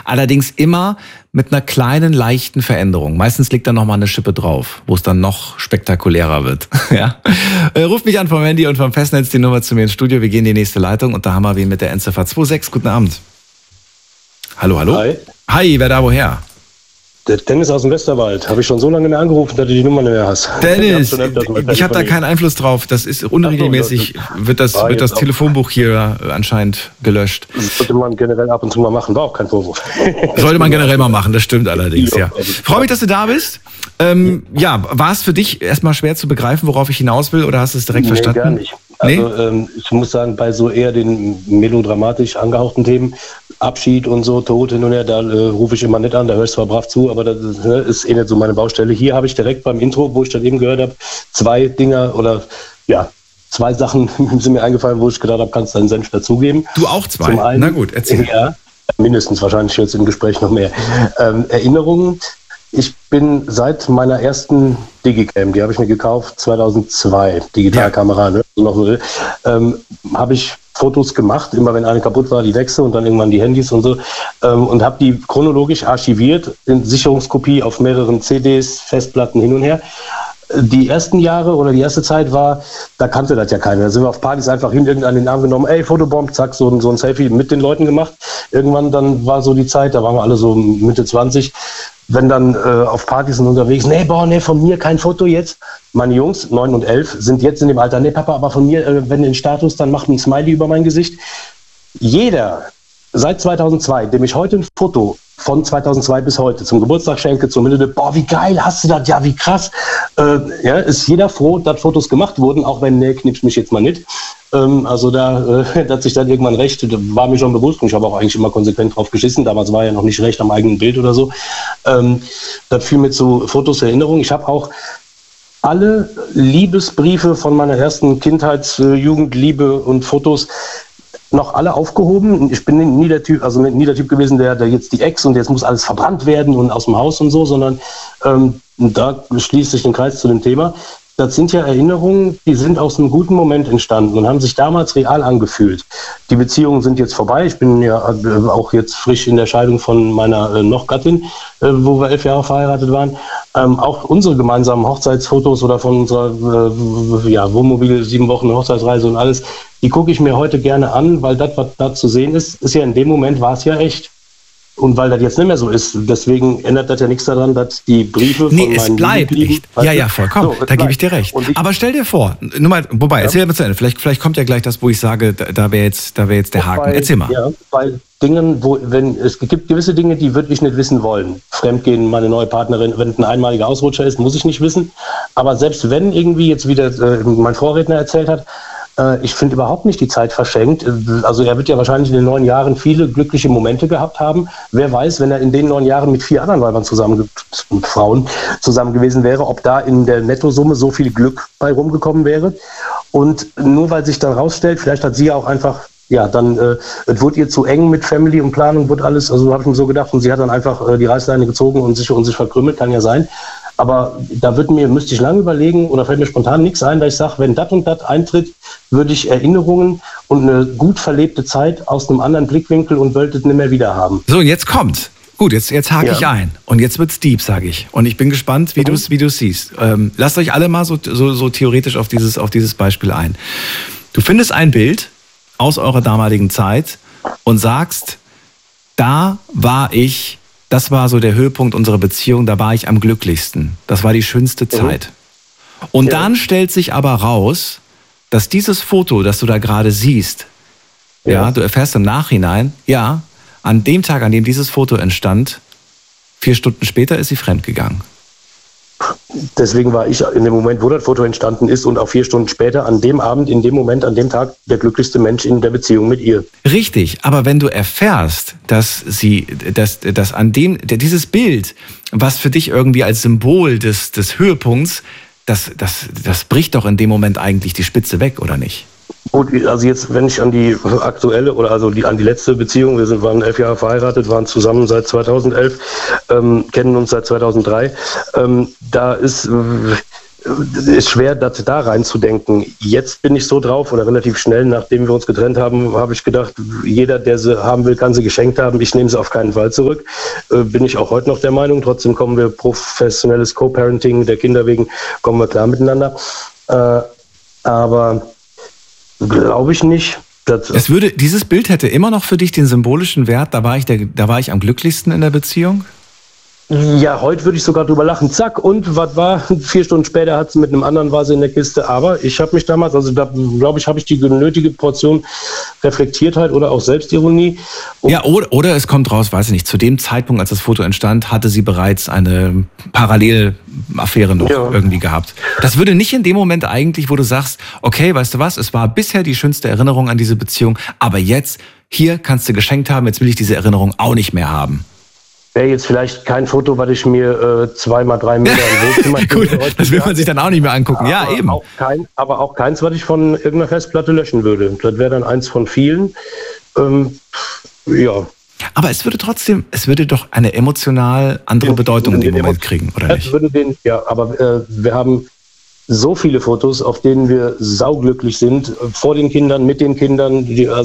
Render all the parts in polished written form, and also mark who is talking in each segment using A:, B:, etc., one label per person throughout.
A: Allerdings immer mit einer kleinen, leichten Veränderung. Meistens liegt da nochmal eine Schippe drauf, wo es dann noch spektakulärer wird. Ja. Ruft mich an vom Handy und vom Festnetz die Nummer zu mir ins Studio. Wir gehen in die nächste Leitung und da haben wir wen mit der Endziffer 26. Guten Abend. Hallo, hallo.
B: Hi.
A: Hi, wer da woher?
B: Der Dennis aus dem Westerwald. Habe ich schon so lange mehr angerufen, dass du die Nummer nicht mehr hast.
A: Dennis, ich habe da keinen Einfluss drauf. Das ist unregelmäßig, wird das Telefonbuch hier anscheinend gelöscht.
B: Das sollte man generell ab und zu mal machen, war auch kein Vorwurf.
A: Sollte man generell mal machen, das stimmt allerdings, ja. Freue mich, dass du da bist. Ja, war es für dich erstmal schwer zu begreifen, worauf ich hinaus will, oder hast du es direkt verstanden?
B: Gar nicht. Also ich muss sagen, bei so eher den melodramatisch angehauchten Themen, Abschied und so, Tod hin und her, da rufe ich immer nicht an, da höre ich zwar brav zu, aber das ist eh nicht so meine Baustelle. Hier habe ich direkt beim Intro, wo ich dann eben gehört habe, zwei Sachen sind mir eingefallen, wo ich gedacht habe, kannst du deinen Senf dazugeben.
A: Du auch zwei?
B: Zum einen,
A: na gut, erzähl.
B: Ja, mindestens wahrscheinlich jetzt im Gespräch noch mehr. Erinnerungen. Ich bin seit meiner ersten Digicam, die habe ich mir gekauft 2002, Digitalkamera, habe ich Fotos gemacht, immer wenn eine kaputt war, die wechsel und dann irgendwann die Handys und so, und habe die chronologisch archiviert, in Sicherungskopie auf mehreren CDs, Festplatten hin und her. Die ersten Jahre oder die erste Zeit war, da kannte das ja keiner. Da sind wir auf Partys einfach irgendeinen in den Arm genommen, ey, Fotobomb, zack, so ein Selfie mit den Leuten gemacht. Irgendwann dann war so die Zeit, da waren wir alle so Mitte 20, wenn dann auf Partys sind unterwegs, nee, von mir kein Foto jetzt. Meine Jungs, 9 und 11, sind jetzt in dem Alter, nee, Papa, aber von mir, wenn den Status, dann mach ein Smiley über mein Gesicht. Jeder, seit 2002, dem ich heute ein Foto von 2002 bis heute zum Geburtstag schenke, zum Ende, boah, wie geil, hast du das, ja, wie krass. Ist jeder froh, dass Fotos gemacht wurden, auch wenn, nee, knippst mich jetzt mal nicht. Also da hat sich dann irgendwann recht, war mir schon bewusst und ich habe auch eigentlich immer konsequent drauf geschissen, damals war ja noch nicht recht am eigenen Bild oder so. Das fiel mir zu Fotos Erinnerung. Ich habe auch alle Liebesbriefe von meiner ersten Jugendliebe und Fotos noch alle aufgehoben. Ich bin nie der Typ gewesen, der jetzt die Ex und jetzt muss alles verbrannt werden und aus dem Haus und so, sondern da schließt sich den Kreis zu dem Thema. Das sind ja Erinnerungen, die sind aus einem guten Moment entstanden und haben sich damals real angefühlt. Die Beziehungen sind jetzt vorbei. Ich bin ja auch jetzt frisch in der Scheidung von meiner noch Gattin, wo wir 11 Jahre verheiratet waren. Auch unsere gemeinsamen Hochzeitsfotos oder von unserer Wohnmobil 7 Wochen Hochzeitsreise und alles, die gucke ich mir heute gerne an, weil das, was da zu sehen ist ja in dem Moment, war es ja echt. Und weil das jetzt nicht mehr so ist, deswegen ändert das ja nichts daran, dass die Briefe von meinen
A: es bleibt echt. Ja, vollkommen, da gebe ich dir recht. Aber stell dir vor, nur mal, erzähl mal zu Ende, vielleicht kommt ja gleich das, wo ich sage, da wäre jetzt der Haken. Erzähl mal.
B: Ja, bei Dingen, es gibt gewisse Dinge, die würde ich nicht wissen wollen. Fremdgehen, meine neue Partnerin, wenn es ein einmaliger Ausrutscher ist, muss ich nicht wissen. Aber selbst wenn irgendwie jetzt wieder mein Vorredner erzählt hat, ich finde überhaupt nicht die Zeit verschenkt. Also er wird ja wahrscheinlich in den 9 Jahren viele glückliche Momente gehabt haben. Wer weiß, wenn er in den 9 Jahren mit 4 anderen Frauen zusammen gewesen wäre, ob da in der Nettosumme so viel Glück bei rumgekommen wäre. Und nur weil sich dann rausstellt, vielleicht hat sie ja auch einfach, es wurde ihr zu eng mit Family und Planung, wurde alles, also habe ich mir so gedacht, und sie hat dann einfach die Reißleine gezogen und sich verkrümmelt, kann ja sein. Aber da müsste ich lange überlegen oder fällt mir spontan nichts ein, weil ich sage, wenn das und das eintritt, würde ich Erinnerungen und eine gut verlebte Zeit aus einem anderen Blickwinkel und wollte es nicht mehr wieder haben.
A: So, jetzt kommt's. Gut, jetzt hake ich ein. Und jetzt wird's deep, sage ich. Und ich bin gespannt, wie du es siehst. Lasst euch alle mal so theoretisch auf dieses Beispiel ein. Du findest ein Bild aus eurer damaligen Zeit und sagst, da war ich. Das war so der Höhepunkt unserer Beziehung, da war ich am glücklichsten. Das war die schönste Zeit. Und dann stellt sich aber raus, dass dieses Foto, das du da gerade siehst, du erfährst im Nachhinein, an dem Tag, an dem dieses Foto entstand, 4 Stunden später ist sie fremdgegangen.
B: Deswegen war ich in dem Moment, wo das Foto entstanden ist und auch 4 Stunden später an dem Abend, in dem Moment, an dem Tag der glücklichste Mensch in der Beziehung mit ihr.
A: Richtig, aber wenn du erfährst, dass dieses Bild, was für dich irgendwie als Symbol des Höhepunkts, das bricht doch in dem Moment eigentlich die Spitze weg, oder nicht?
B: Gut, also jetzt, wenn ich an die aktuelle oder an die letzte Beziehung, waren 11 Jahre verheiratet, waren zusammen seit 2011, kennen uns seit 2003, da ist ist schwer, das da reinzudenken. Jetzt bin ich so drauf, oder relativ schnell, nachdem wir uns getrennt haben, habe ich gedacht, jeder, der sie haben will, kann sie geschenkt haben. Ich nehme sie auf keinen Fall zurück. Bin ich auch heute noch der Meinung. Trotzdem kommen wir professionelles Co-Parenting der Kinder wegen, kommen wir klar miteinander. Aber glaube ich nicht.
A: Dieses Bild hätte immer noch für dich den symbolischen Wert, da war ich am glücklichsten in der Beziehung?
B: Ja, heute würde ich sogar drüber lachen. Zack, und was war? 4 Stunden später hat sie mit einem anderen war sie in der Kiste. Aber ich habe mich damals, also da glaube ich, habe ich die nötige Portion Reflektiertheit oder auch Selbstironie.
A: Ja, oder es kommt raus, weiß ich nicht, zu dem Zeitpunkt, als das Foto entstand, hatte sie bereits eine Parallelaffäre noch irgendwie gehabt. Das würde nicht in dem Moment eigentlich, wo du sagst, okay, weißt du was, es war bisher die schönste Erinnerung an diese Beziehung, aber jetzt, hier kannst du geschenkt haben, jetzt will ich diese Erinnerung auch nicht mehr haben.
B: Wäre jetzt vielleicht kein Foto, was ich mir 2 mal 3 Meter im Wohnzimmer...
A: Gut, das will man sich dann auch nicht mehr angucken. Ja, eben.
B: Aber auch keins, was ich von irgendeiner Festplatte löschen würde. Das wäre dann eins von vielen. Ja.
A: Aber es würde doch eine emotional andere Bedeutung in dem Moment kriegen, oder nicht?
B: Aber wir haben so viele Fotos, auf denen wir sauglücklich sind, vor den Kindern, mit den Kindern,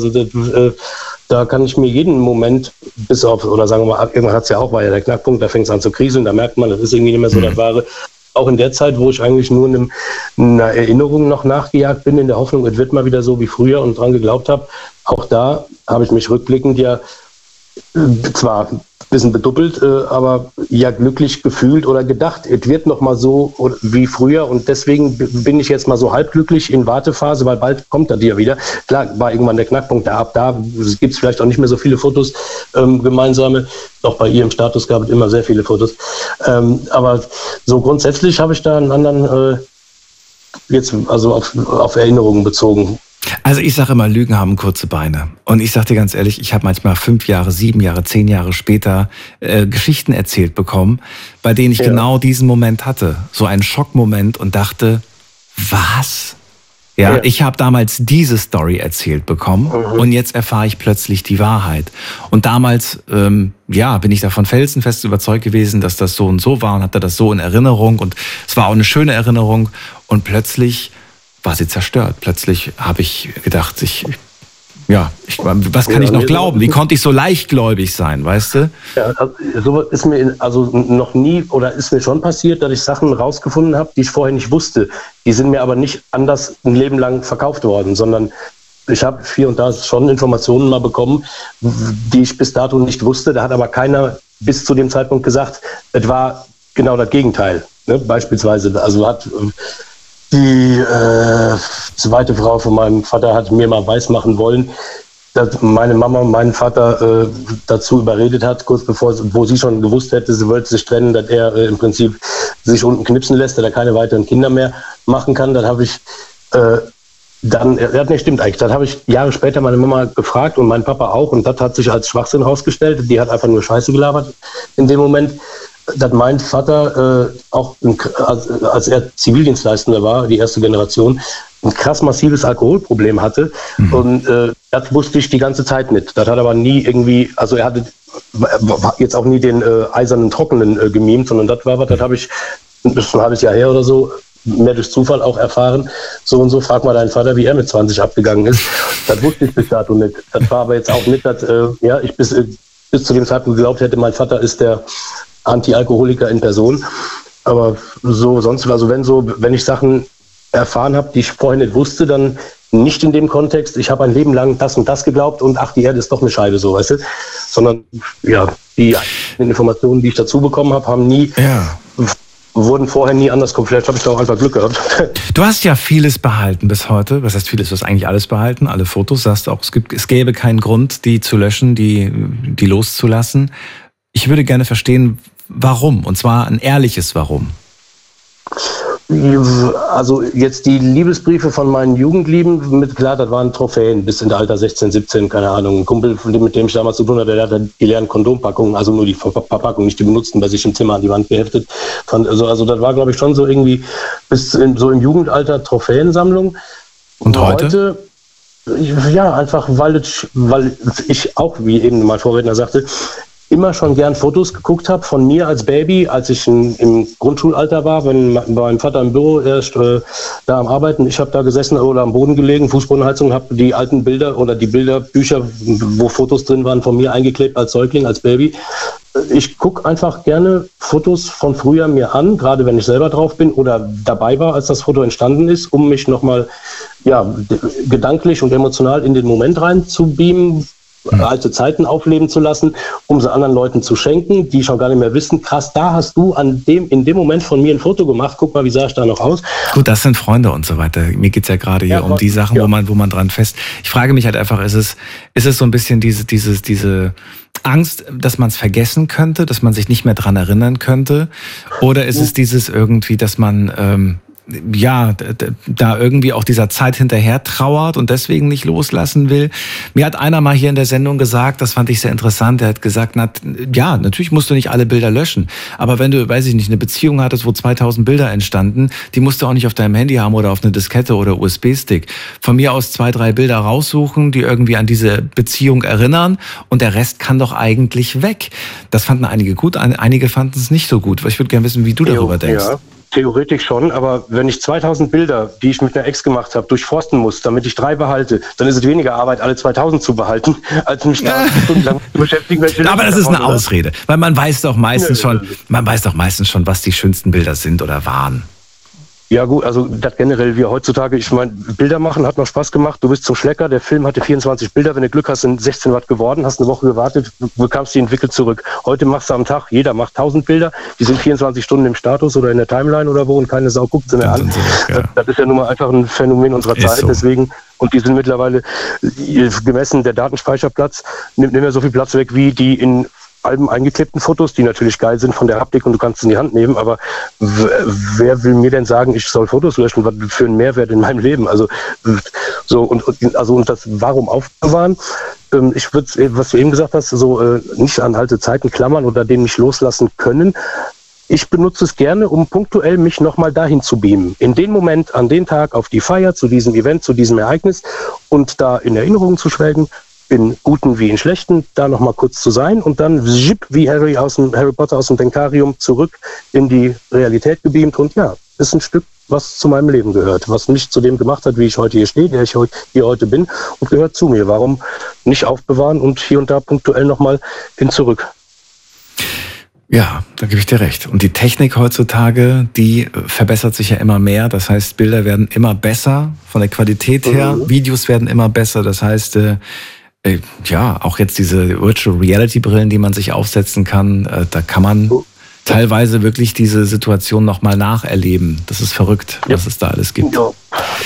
B: da kann ich mir jeden Moment, bis auf, oder sagen wir mal, irgendwann hat es ja auch, war ja der Knackpunkt, da fängt es an zu kriseln, da merkt man, das ist irgendwie nicht mehr so das Wahre. Auch in der Zeit, wo ich eigentlich nur einer Erinnerung noch nachgejagt bin, in der Hoffnung, es wird mal wieder so wie früher und dran geglaubt habe, auch da habe ich mich rückblickend zwar ein bisschen beduppelt, aber ja glücklich gefühlt oder gedacht, es wird noch mal so wie früher und deswegen bin ich jetzt mal so halbglücklich in Wartephase, weil bald kommt das ja wieder. Klar, war irgendwann der Knackpunkt, ab da gibt es vielleicht auch nicht mehr so viele Fotos gemeinsame, doch bei ihr im Status gab es immer sehr viele Fotos, aber so grundsätzlich habe ich da einen anderen jetzt also auf Erinnerungen bezogen.
A: Also ich sage immer, Lügen haben kurze Beine. Und ich sage dir ganz ehrlich, ich habe manchmal 5 Jahre, 7 Jahre, 10 Jahre später Geschichten erzählt bekommen, bei denen ich genau diesen Moment hatte. So einen Schockmoment und dachte, was? Ja, ich habe damals diese Story erzählt bekommen und jetzt erfahre ich plötzlich die Wahrheit. Und damals, bin ich davon felsenfest überzeugt gewesen, dass das so und so war und hatte das so in Erinnerung. Und es war auch eine schöne Erinnerung. Und plötzlich war sie zerstört. Plötzlich habe ich gedacht, was kann ich noch glauben? Wie konnte ich so leichtgläubig sein, weißt du?
B: Ja, so ist mir noch nie oder ist mir schon passiert, dass ich Sachen rausgefunden habe, die ich vorher nicht wusste. Die sind mir aber nicht anders ein Leben lang verkauft worden, sondern ich habe hier und da schon Informationen mal bekommen, die ich bis dato nicht wusste. Da hat aber keiner bis zu dem Zeitpunkt gesagt, es war genau das Gegenteil. Ne? Beispielsweise, also hat die zweite Frau von meinem Vater hat mir mal weismachen wollen, dass meine Mama meinen Vater dazu überredet hat, kurz bevor, wo sie schon gewusst hätte, sie wollte sich trennen, dass er im Prinzip sich unten knipsen lässt, dass er keine weiteren Kinder mehr machen kann. Dann habe ich stimmt eigentlich. Dann habe ich Jahre später meine Mama gefragt und mein Papa auch und das hat sich als Schwachsinn herausgestellt. Die hat einfach nur Scheiße gelabert in dem Moment. Dass mein Vater auch, als er Zivildienstleistender war, die erste Generation, ein krass massives Alkoholproblem hatte. Und das wusste ich die ganze Zeit nicht. Das hat aber nie irgendwie, also er hatte jetzt auch nie den eisernen Trockenen gemimt, sondern das war was, das habe ich, das ist ein halbes Jahr her oder so, mehr durch Zufall auch erfahren. So und so, frag mal deinen Vater, wie er mit 20 abgegangen ist. Das wusste ich bis dato nicht. Das war aber jetzt auch nicht, dass ich bis zu dem Zeitpunkt geglaubt hätte, mein Vater ist der Anti-Alkoholiker in Person. Aber so sonst, also wenn ich Sachen erfahren habe, die ich vorher nicht wusste, dann nicht in dem Kontext, ich habe ein Leben lang das und das geglaubt und ach, die Erde ist doch eine Scheibe, so, weißt du? Sondern, die Informationen, die ich dazu bekommen habe, wurden vorher nie anders kommen. Vielleicht habe ich da auch einfach Glück gehabt.
A: Du hast ja vieles behalten bis heute. Was heißt vieles? Du hast eigentlich alles behalten, alle Fotos. Sagst auch, es gäbe keinen Grund, die zu löschen, die loszulassen. Ich würde gerne verstehen, warum? Und zwar ein ehrliches Warum.
B: Also jetzt die Liebesbriefe von meinen Jugendlieben, klar, das waren Trophäen bis in der Alter 16, 17, keine Ahnung. Ein Kumpel, mit dem ich damals zu tun hatte, der hatte die leeren Kondompackungen, also nur die Verpackung, nicht die benutzten, bei sich im Zimmer an die Wand geheftet. Also das war, glaube ich, schon so irgendwie so im Jugendalter Trophäensammlung.
A: Und heute?
B: Ja, einfach, weil ich auch, wie eben mein Vorredner sagte, immer schon gern Fotos geguckt habe von mir als Baby, als ich im Grundschulalter war, wenn mein Vater im Büro erst da am Arbeiten, ich habe da gesessen oder am Boden gelegen, Fußbodenheizung, habe die alten Bilder oder die Bilderbücher, wo Fotos drin waren, von mir eingeklebt als Säugling, als Baby. Ich gucke einfach gerne Fotos von früher mir an, gerade wenn ich selber drauf bin oder dabei war, als das Foto entstanden ist, um mich nochmal gedanklich und emotional in den Moment rein zu beamen, alte Zeiten aufleben zu lassen, um sie anderen Leuten zu schenken, die schon gar nicht mehr wissen, krass, da hast du in dem Moment von mir ein Foto gemacht, guck mal, wie sah ich da noch aus.
A: Gut, das sind Freunde und so weiter. Mir geht's ja gerade hier um die Sachen, wo man dran fest... Ich frage mich halt einfach, ist es so ein bisschen diese Angst, dass man es vergessen könnte, dass man sich nicht mehr dran erinnern könnte? Oder ist es dieses irgendwie, dass man... da irgendwie auch dieser Zeit hinterher trauert und deswegen nicht loslassen will. Mir hat einer mal hier in der Sendung gesagt, das fand ich sehr interessant, der hat gesagt, natürlich musst du nicht alle Bilder löschen, aber wenn du, weiß ich nicht, eine Beziehung hattest, wo 2000 Bilder entstanden, die musst du auch nicht auf deinem Handy haben oder auf eine Diskette oder USB-Stick. Von mir aus 2, 3 Bilder raussuchen, die irgendwie an diese Beziehung erinnern und der Rest kann doch eigentlich weg. Das fanden einige gut, einige fanden es nicht so gut. Ich würde gerne wissen, wie du darüber denkst.
B: Ja. Theoretisch schon, aber wenn ich 2000 Bilder, die ich mit einer Ex gemacht habe, durchforsten muss, damit ich 3 behalte, dann ist es weniger Arbeit, alle 2000 zu behalten, als mich da stundenlang zu beschäftigen.
A: Aber das ist eine Ausrede, weil man weiß doch meistens schon, was die schönsten Bilder sind oder waren.
B: Ja gut, also das generell wie heutzutage, ich meine, Bilder machen hat noch Spaß gemacht, du bist zum Schlecker, der Film hatte 24 Bilder, wenn du Glück hast, sind 16 Watt geworden, hast eine Woche gewartet, bekamst die entwickelt zurück. Heute machst du am Tag, jeder macht 1000 Bilder, die sind 24 Stunden im Status oder in der Timeline oder wo und keine Sau guckt sie mehr an. Das ist ja nun mal einfach ein Phänomen unserer Zeit, so. Deswegen, und die sind mittlerweile gemessen, der Datenspeicherplatz nimmt nicht mehr so viel Platz weg, wie die in Alben eingeklebten Fotos, die natürlich geil sind von der Haptik und du kannst es in die Hand nehmen, aber wer will mir denn sagen, ich soll Fotos löschen, was für einen Mehrwert in meinem Leben? Also so und das warum aufbewahren? Ich würde, was du eben gesagt hast, nicht an alte Zeiten klammern oder den nicht loslassen können. Ich benutze es gerne, um punktuell mich nochmal dahin zu beamen. In den Moment, an den Tag, auf die Feier, zu diesem Event, zu diesem Ereignis und da in Erinnerungen zu schwelgen, in guten wie in schlechten, da nochmal kurz zu sein und dann wie Harry Potter aus dem Denkarium zurück in die Realität gebeamt und ist ein Stück, was zu meinem Leben gehört, was mich zu dem gemacht hat, wie ich heute hier stehe, der ich hier heute bin und gehört zu mir. Warum nicht aufbewahren und hier und da punktuell nochmal hin zurück?
A: Ja, da gebe ich dir recht. Und die Technik heutzutage, die verbessert sich ja immer mehr. Das heißt, Bilder werden immer besser von der Qualität her, Videos werden immer besser. Das heißt, auch jetzt diese Virtual Reality Brillen, die man sich aufsetzen kann, da kann man teilweise wirklich diese Situation nochmal nacherleben. Das ist verrückt, was es da alles gibt.
B: Ja.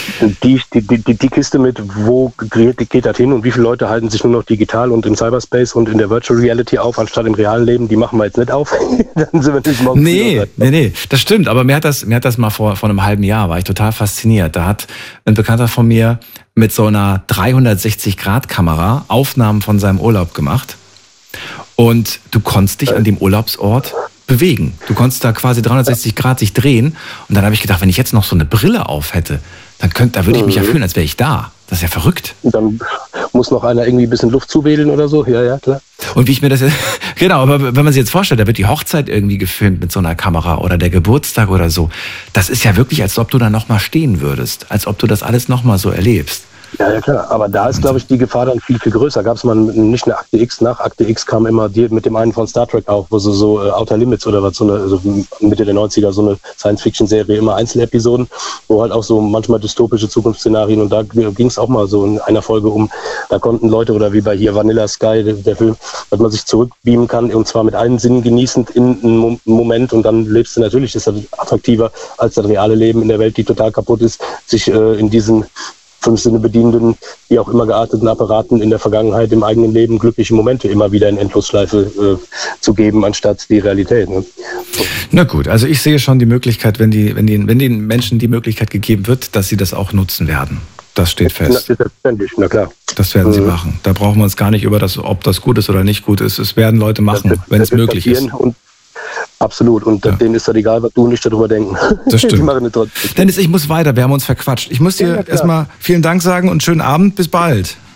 B: Die Kiste mit, wo geht das hin und wie viele Leute halten sich nur noch digital und im Cyberspace und in der Virtual Reality auf, anstatt im realen Leben, die machen wir jetzt nicht auf. Dann sind wir nicht morgen
A: Nee, das stimmt. Aber mir hat das mal vor einem halben Jahr, war ich total fasziniert. Da hat ein Bekannter von mir mit so einer 360-Grad-Kamera Aufnahmen von seinem Urlaub gemacht. Und du konntest dich an dem Urlaubsort bewegen. Du konntest da quasi 360 Grad sich drehen. Und dann habe ich gedacht, wenn ich jetzt noch so eine Brille auf hätte, da würde ich mich ja fühlen, als wäre ich da. Das ist ja verrückt.
B: Dann muss noch einer irgendwie ein bisschen Luft zuwedeln oder so. Ja, klar.
A: Und wie ich mir das jetzt... Genau, aber wenn man sich jetzt vorstellt, da wird die Hochzeit irgendwie gefilmt mit so einer Kamera oder der Geburtstag oder so. Das ist ja wirklich, als ob du da nochmal stehen würdest. Als ob du das alles nochmal so erlebst.
B: Ja, klar. Aber da ist, glaube ich, die Gefahr dann viel, viel größer. Gab es mal nicht eine Akte X. Nach Akte X kam immer die mit dem einen von Star Trek auch, wo so Outer Limits oder was, Mitte der 90er, so eine Science-Fiction-Serie, immer Einzelepisoden, wo halt auch so manchmal dystopische Zukunftsszenarien und da ging es auch mal so in einer Folge da konnten Leute oder wie bei hier Vanilla Sky, der Film, dass man sich zurückbeamen kann und zwar mit allen Sinnen genießend in einem Moment und dann lebst du natürlich, ist das attraktiver als das reale Leben in der Welt, die total kaputt ist, sich in diesen 5 Sinne bedienenden, wie auch immer gearteten Apparaten in der Vergangenheit im eigenen Leben glückliche Momente immer wieder in Endlosschleife zu geben, anstatt die Realität. Ne?
A: Na gut, also ich sehe schon die Möglichkeit, wenn den Menschen die Möglichkeit gegeben wird, dass sie das auch nutzen werden. Das steht fest.
B: Selbstverständlich, na klar.
A: Das werden sie machen. Da brauchen wir uns gar nicht über ob das gut ist oder nicht gut ist. Es werden Leute machen, wenn es möglich ist.
B: Absolut. Und denen ist das egal, was du nicht darüber denken.
A: Das stimmt. Dennis, ich muss weiter. Wir haben uns verquatscht. Ich muss dir erstmal vielen Dank sagen und schönen Abend. Bis bald.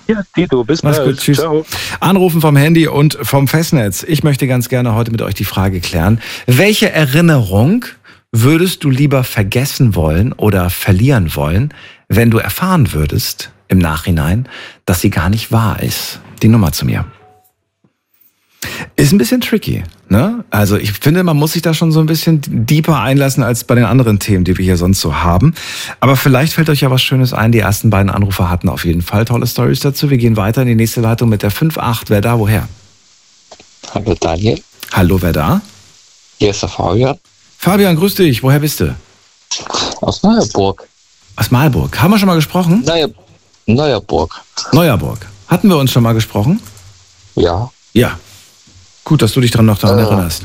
B: Ja, Tito, bis
A: Mach's
B: bald.
A: gut, tschüss.
B: Ciao.
A: Anrufen vom Handy und vom Festnetz. Ich möchte ganz gerne heute mit euch die Frage klären, welche Erinnerung würdest du lieber vergessen wollen oder verlieren wollen, wenn du erfahren würdest im Nachhinein, dass sie gar nicht wahr ist? Die Nummer zu mir. Ist ein bisschen tricky, ne? Also ich finde, man muss sich da schon so ein bisschen deeper einlassen als bei den anderen Themen, die wir hier sonst so haben. Aber vielleicht fällt euch ja was Schönes ein. Die ersten beiden Anrufer hatten auf jeden Fall tolle Storys dazu. Wir gehen weiter in die nächste Leitung mit der 5.8. Wer da, woher?
C: Hallo Daniel.
A: Hallo, wer da?
C: Hier ist der Fabian.
A: Fabian, grüß dich. Woher bist du?
C: Aus Neuerburg.
A: Aus Marburg. Haben wir schon mal gesprochen?
C: Neuerburg.
A: Neuerburg. Hatten wir uns schon mal gesprochen?
C: Ja.
A: Ja. Gut, dass du dich daran erinnerst.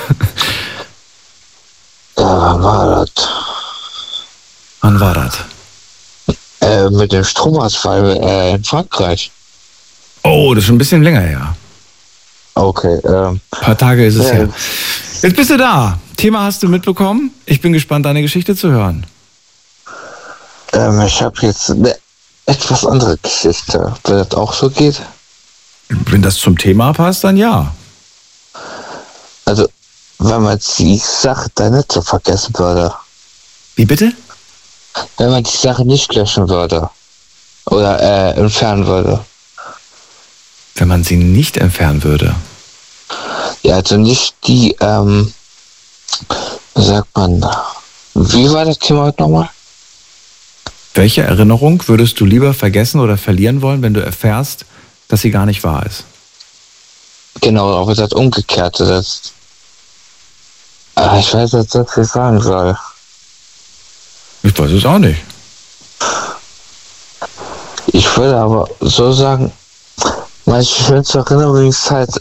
C: Wann war das?
A: Wann war das?
C: Mit dem Stromausfall in Frankreich.
A: Oh, das ist schon ein bisschen länger her.
C: Okay.
A: Ein paar Tage ist es her. Jetzt bist du da. Thema hast du mitbekommen. Ich bin gespannt, deine Geschichte zu hören.
C: Ich habe jetzt eine etwas andere Geschichte. Wenn das auch so geht?
A: Wenn das zum Thema passt, dann ja.
C: Also, wenn man die Sache da nicht so vergessen würde.
A: Wie bitte?
C: Wenn man die Sache nicht löschen würde. Oder entfernen würde.
A: Wenn man sie nicht entfernen würde?
C: Ja, also nicht die, wie sagt man, wie war das Thema heute nochmal?
A: Welche Erinnerung würdest du lieber vergessen oder verlieren wollen, wenn du erfährst, dass sie gar nicht wahr ist?
C: Genau, aber das Umgekehrte, das... ich weiß jetzt nicht, wie ich sagen soll.
A: Ich weiß es auch nicht.
C: Ich würde aber so sagen, meine schönste Erinnerung ist halt,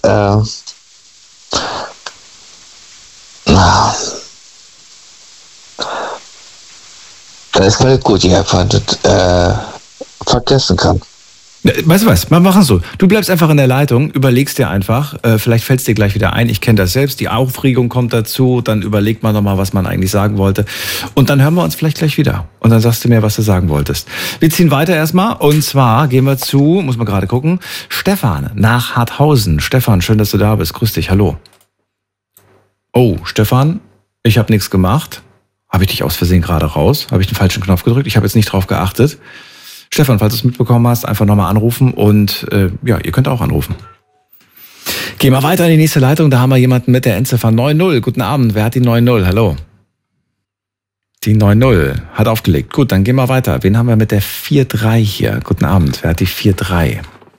C: da ist mir gut, die einfach nicht vergessen kann.
A: Weißt du was, wir machen so. Du bleibst einfach in der Leitung, überlegst dir einfach, vielleicht fällt es dir gleich wieder ein, ich kenne das selbst, die Aufregung kommt dazu, dann überlegt man nochmal, was man eigentlich sagen wollte und dann hören wir uns vielleicht gleich wieder und dann sagst du mir, was du sagen wolltest. Wir ziehen weiter erstmal und zwar gehen wir zu, muss man gerade gucken, Stefan nach Harthausen. Stefan, schön, dass du da bist, grüß dich, hallo. Oh, Stefan, ich habe nichts gemacht. Habe ich dich aus Versehen gerade raus? Habe ich den falschen Knopf gedrückt? Ich habe jetzt nicht drauf geachtet. Stefan, falls du es mitbekommen hast, einfach nochmal anrufen und ja, ihr könnt auch anrufen. Gehen wir weiter in die nächste Leitung, da haben wir jemanden mit der Endziffer 90. Guten Abend, wer hat die 90? Hallo. Die 90 hat aufgelegt. Gut, dann gehen wir weiter. Wen haben wir mit der 43 hier? Guten Abend, wer hat die 43?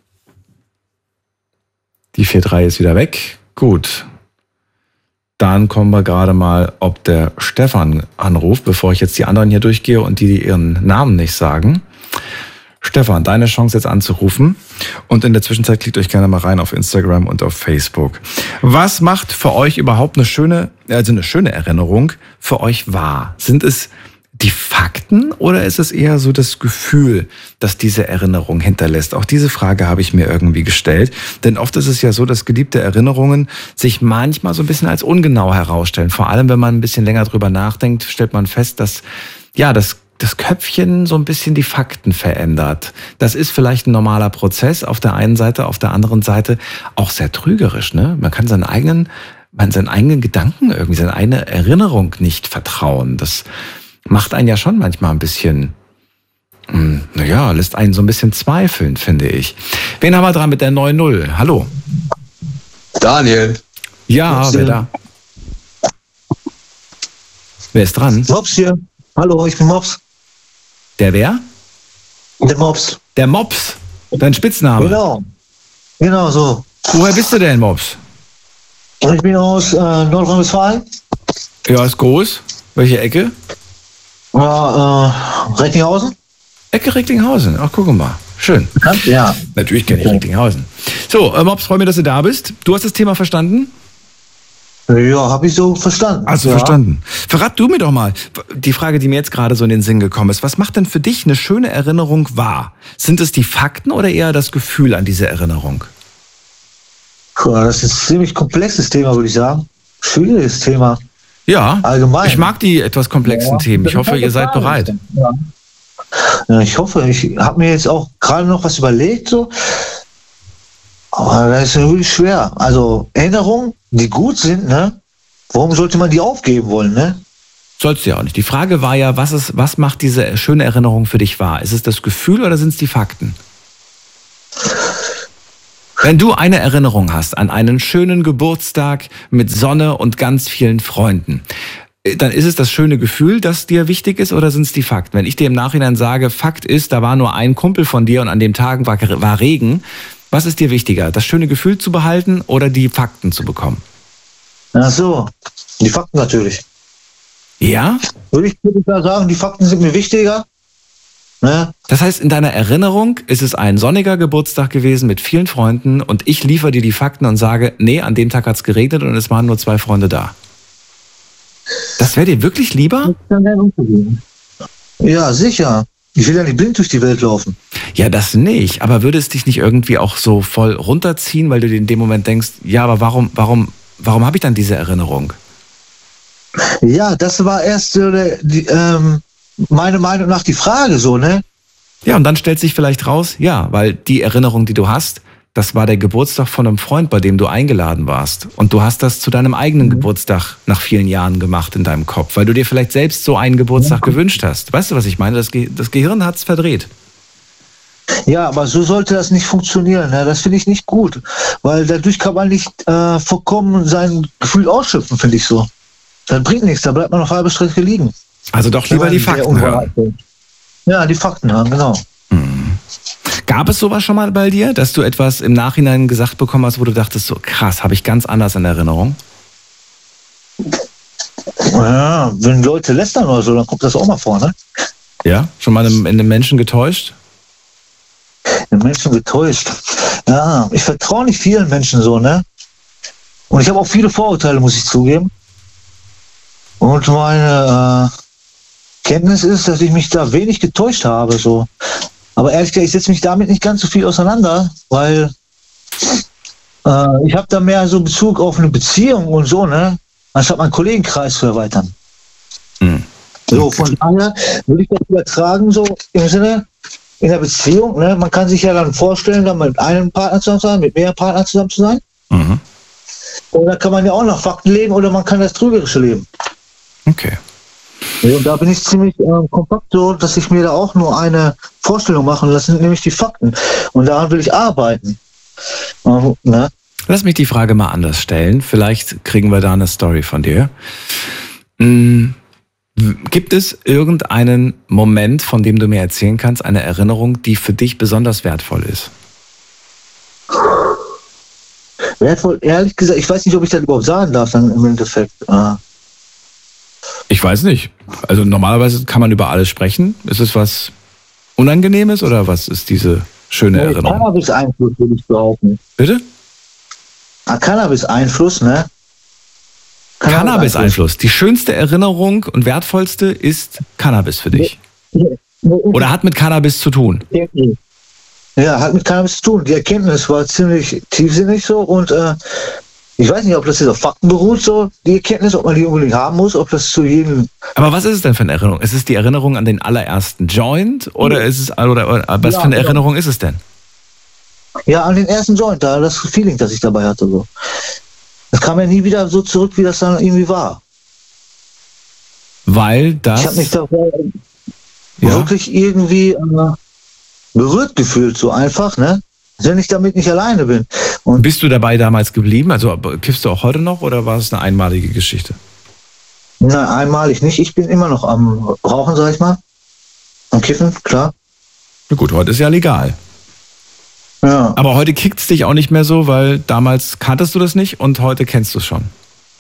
A: Die 43 ist wieder weg. Gut. Dann kommen wir gerade mal, ob der Stefan anruft, bevor ich jetzt die anderen hier durchgehe und die ihren Namen nicht sagen. Stefan, deine Chance jetzt anzurufen. Und in der Zwischenzeit klickt euch gerne mal rein auf Instagram und auf Facebook. Was macht für euch überhaupt eine schöne Erinnerung für euch wahr? Sind es die Fakten oder ist es eher so das Gefühl, das diese Erinnerung hinterlässt? Auch diese Frage habe ich mir irgendwie gestellt. Denn oft ist es ja so, dass geliebte Erinnerungen sich manchmal so ein bisschen als ungenau herausstellen. Vor allem, wenn man ein bisschen länger drüber nachdenkt, stellt man fest, dass ja, das Köpfchen so ein bisschen die Fakten verändert. Das ist vielleicht ein normaler Prozess auf der einen Seite, auf der anderen Seite auch sehr trügerisch, ne? Man kann seinen eigenen Gedanken irgendwie, seine eigene Erinnerung nicht vertrauen. Das macht einen ja schon manchmal ein bisschen, lässt einen so ein bisschen zweifeln, finde ich. Wen haben wir dran mit der 9-0? Hallo.
D: Daniel.
A: Ja, wer da? Wer ist dran?
E: Mops hier. Hallo, ich bin Mops.
A: Der wer?
E: Der Mops.
A: Der Mops. Dein Spitzname.
E: Genau so.
A: Woher bist du denn, Mops?
E: Ich bin aus Nordrhein-Westfalen.
A: Ja, ist groß. Welche Ecke?
E: Ja, Recklinghausen.
A: Ecke Recklinghausen. Ach, guck mal. Schön.
E: Ja.
A: Natürlich kenne ich Recklinghausen. So, Mops, freue mich, dass du da bist. Du hast das Thema verstanden?
E: Ja, habe ich so verstanden.
A: Hast du verstanden. Verrat du mir doch mal, die Frage, die mir jetzt gerade so in den Sinn gekommen ist, was macht denn für dich eine schöne Erinnerung wahr? Sind es die Fakten oder eher das Gefühl an diese Erinnerung?
E: Das ist ein ziemlich komplexes Thema, würde ich sagen. Schwieriges Thema.
A: Ja,
E: allgemein.
A: Ich mag die etwas komplexen Themen. Ich hoffe, ihr seid bereit.
E: Ja, ich hoffe, ich habe mir jetzt auch gerade noch was überlegt, so. Aber das ist wirklich schwer. Also Erinnerungen, die gut sind, ne? Warum sollte man die aufgeben wollen, ne?
A: Sollst du ja auch nicht. Die Frage war ja, was macht diese schöne Erinnerung für dich wahr? Ist es das Gefühl oder sind es die Fakten? Wenn du eine Erinnerung hast an einen schönen Geburtstag mit Sonne und ganz vielen Freunden, dann ist es das schöne Gefühl, das dir wichtig ist, oder sind es die Fakten? Wenn ich dir im Nachhinein sage, Fakt ist, da war nur ein Kumpel von dir und an dem Tag war Regen, was ist dir wichtiger? Das schöne Gefühl zu behalten oder die Fakten zu bekommen?
E: Ach so, die Fakten natürlich.
A: Ja?
E: Würde ich da sagen, die Fakten sind mir wichtiger. Ne?
A: Das heißt, in deiner Erinnerung ist es ein sonniger Geburtstag gewesen mit vielen Freunden und ich liefere dir die Fakten und sage, nee, an dem Tag hat es geregnet und es waren nur 2 Freunde da. Das wäre dir wirklich lieber?
E: Ja, sicher. Ich will ja nicht blind durch die Welt laufen.
A: Ja, das nicht. Aber würde es dich nicht irgendwie auch so voll runterziehen, weil du dir in dem Moment denkst, ja, aber warum habe ich dann diese Erinnerung?
E: Ja, das war erst meine Meinung nach die Frage so, ne?
A: Ja, und dann stellt sich vielleicht raus, ja, weil die Erinnerung, die du hast, das war der Geburtstag von einem Freund, bei dem du eingeladen warst. Und du hast das zu deinem eigenen Geburtstag nach vielen Jahren gemacht in deinem Kopf, weil du dir vielleicht selbst so einen Geburtstag gewünscht hast. Weißt du, was ich meine? Das Gehirn hat's verdreht.
E: Ja, aber so sollte das nicht funktionieren. Ne? Das finde ich nicht gut, weil dadurch kann man nicht vollkommen sein Gefühl ausschöpfen, finde ich so. Das bringt nichts, da bleibt man auf halbe Strecke liegen.
A: Also doch lieber die Fakten hören.
E: Ja, die Fakten hören, genau.
A: Gab es sowas schon mal bei dir, dass du etwas im Nachhinein gesagt bekommen hast, wo du dachtest, so krass, habe ich ganz anders in Erinnerung?
E: Ja, wenn Leute lästern oder so, dann kommt das auch mal vor, ne?
A: Ja, schon mal einen Menschen getäuscht?
E: Den Menschen getäuscht. Ja, ich vertraue nicht vielen Menschen so, ne? Und ich habe auch viele Vorurteile, muss ich zugeben. Und meine Kenntnis ist, dass ich mich da wenig getäuscht habe, so. Aber ehrlich gesagt, ich setze mich damit nicht ganz so viel auseinander, weil ich habe da mehr so Bezug auf eine Beziehung und so, ne? Anstatt meinen Kollegenkreis zu erweitern. So, von daher würde ich das übertragen, so im Sinne, in der Beziehung, ne? Man kann sich ja dann vorstellen, dann mit einem Partner zusammen zu sein, mit mehreren Partnern zusammen zu sein. Und da kann man ja auch nach Fakten leben oder man kann das Trügerische leben.
A: Okay.
E: Und da bin ich ziemlich kompakt so, dass ich mir da auch nur eine Vorstellung mache. Und das sind nämlich die Fakten. Und daran will ich arbeiten. Ne?
A: Lass mich die Frage mal anders stellen. Vielleicht kriegen wir da eine Story von dir. Gibt es irgendeinen Moment, von dem du mir erzählen kannst, eine Erinnerung, die für dich besonders wertvoll ist?
E: Wertvoll, ehrlich gesagt, ich weiß nicht, ob ich das überhaupt sagen darf, dann im Endeffekt.
A: Ich weiß nicht. Also normalerweise kann man über alles sprechen. Ist es was Unangenehmes oder was ist diese schöne Erinnerung?
E: Cannabis-Einfluss, würde ich behaupten.
A: Bitte?
E: Cannabis-Einfluss, ne?
A: Cannabis-Einfluss. Die schönste Erinnerung und wertvollste ist Cannabis für dich. Oder hat mit Cannabis zu tun?
E: Ja, hat mit Cannabis zu tun. Die Erkenntnis war ziemlich tiefsinnig so und ich weiß nicht, ob das jetzt auf Fakten beruht, so die Erkenntnis, ob man die unbedingt haben muss, ob das zu jedem...
A: Aber was ist es denn für eine Erinnerung? Ist es die Erinnerung an den allerersten Joint oder ist es oder was für eine Erinnerung ist es denn?
E: Ja, an den ersten Joint, da das Feeling, das ich dabei hatte. So. Das kam ja nie wieder so zurück, wie das dann irgendwie war.
A: Weil das...
E: Ich habe mich da wirklich irgendwie berührt gefühlt, so einfach, ne? Wenn ich damit nicht alleine bin. Und
A: bist du dabei damals geblieben? Also kiffst du auch heute noch oder war es eine einmalige Geschichte?
E: Nein, einmalig nicht. Ich bin immer noch am Rauchen, sag ich mal. Am Kiffen, klar.
A: Na gut, heute ist ja legal.
E: Ja.
A: Aber heute kickt es dich auch nicht mehr so, weil damals kanntest du das nicht und heute kennst du es schon.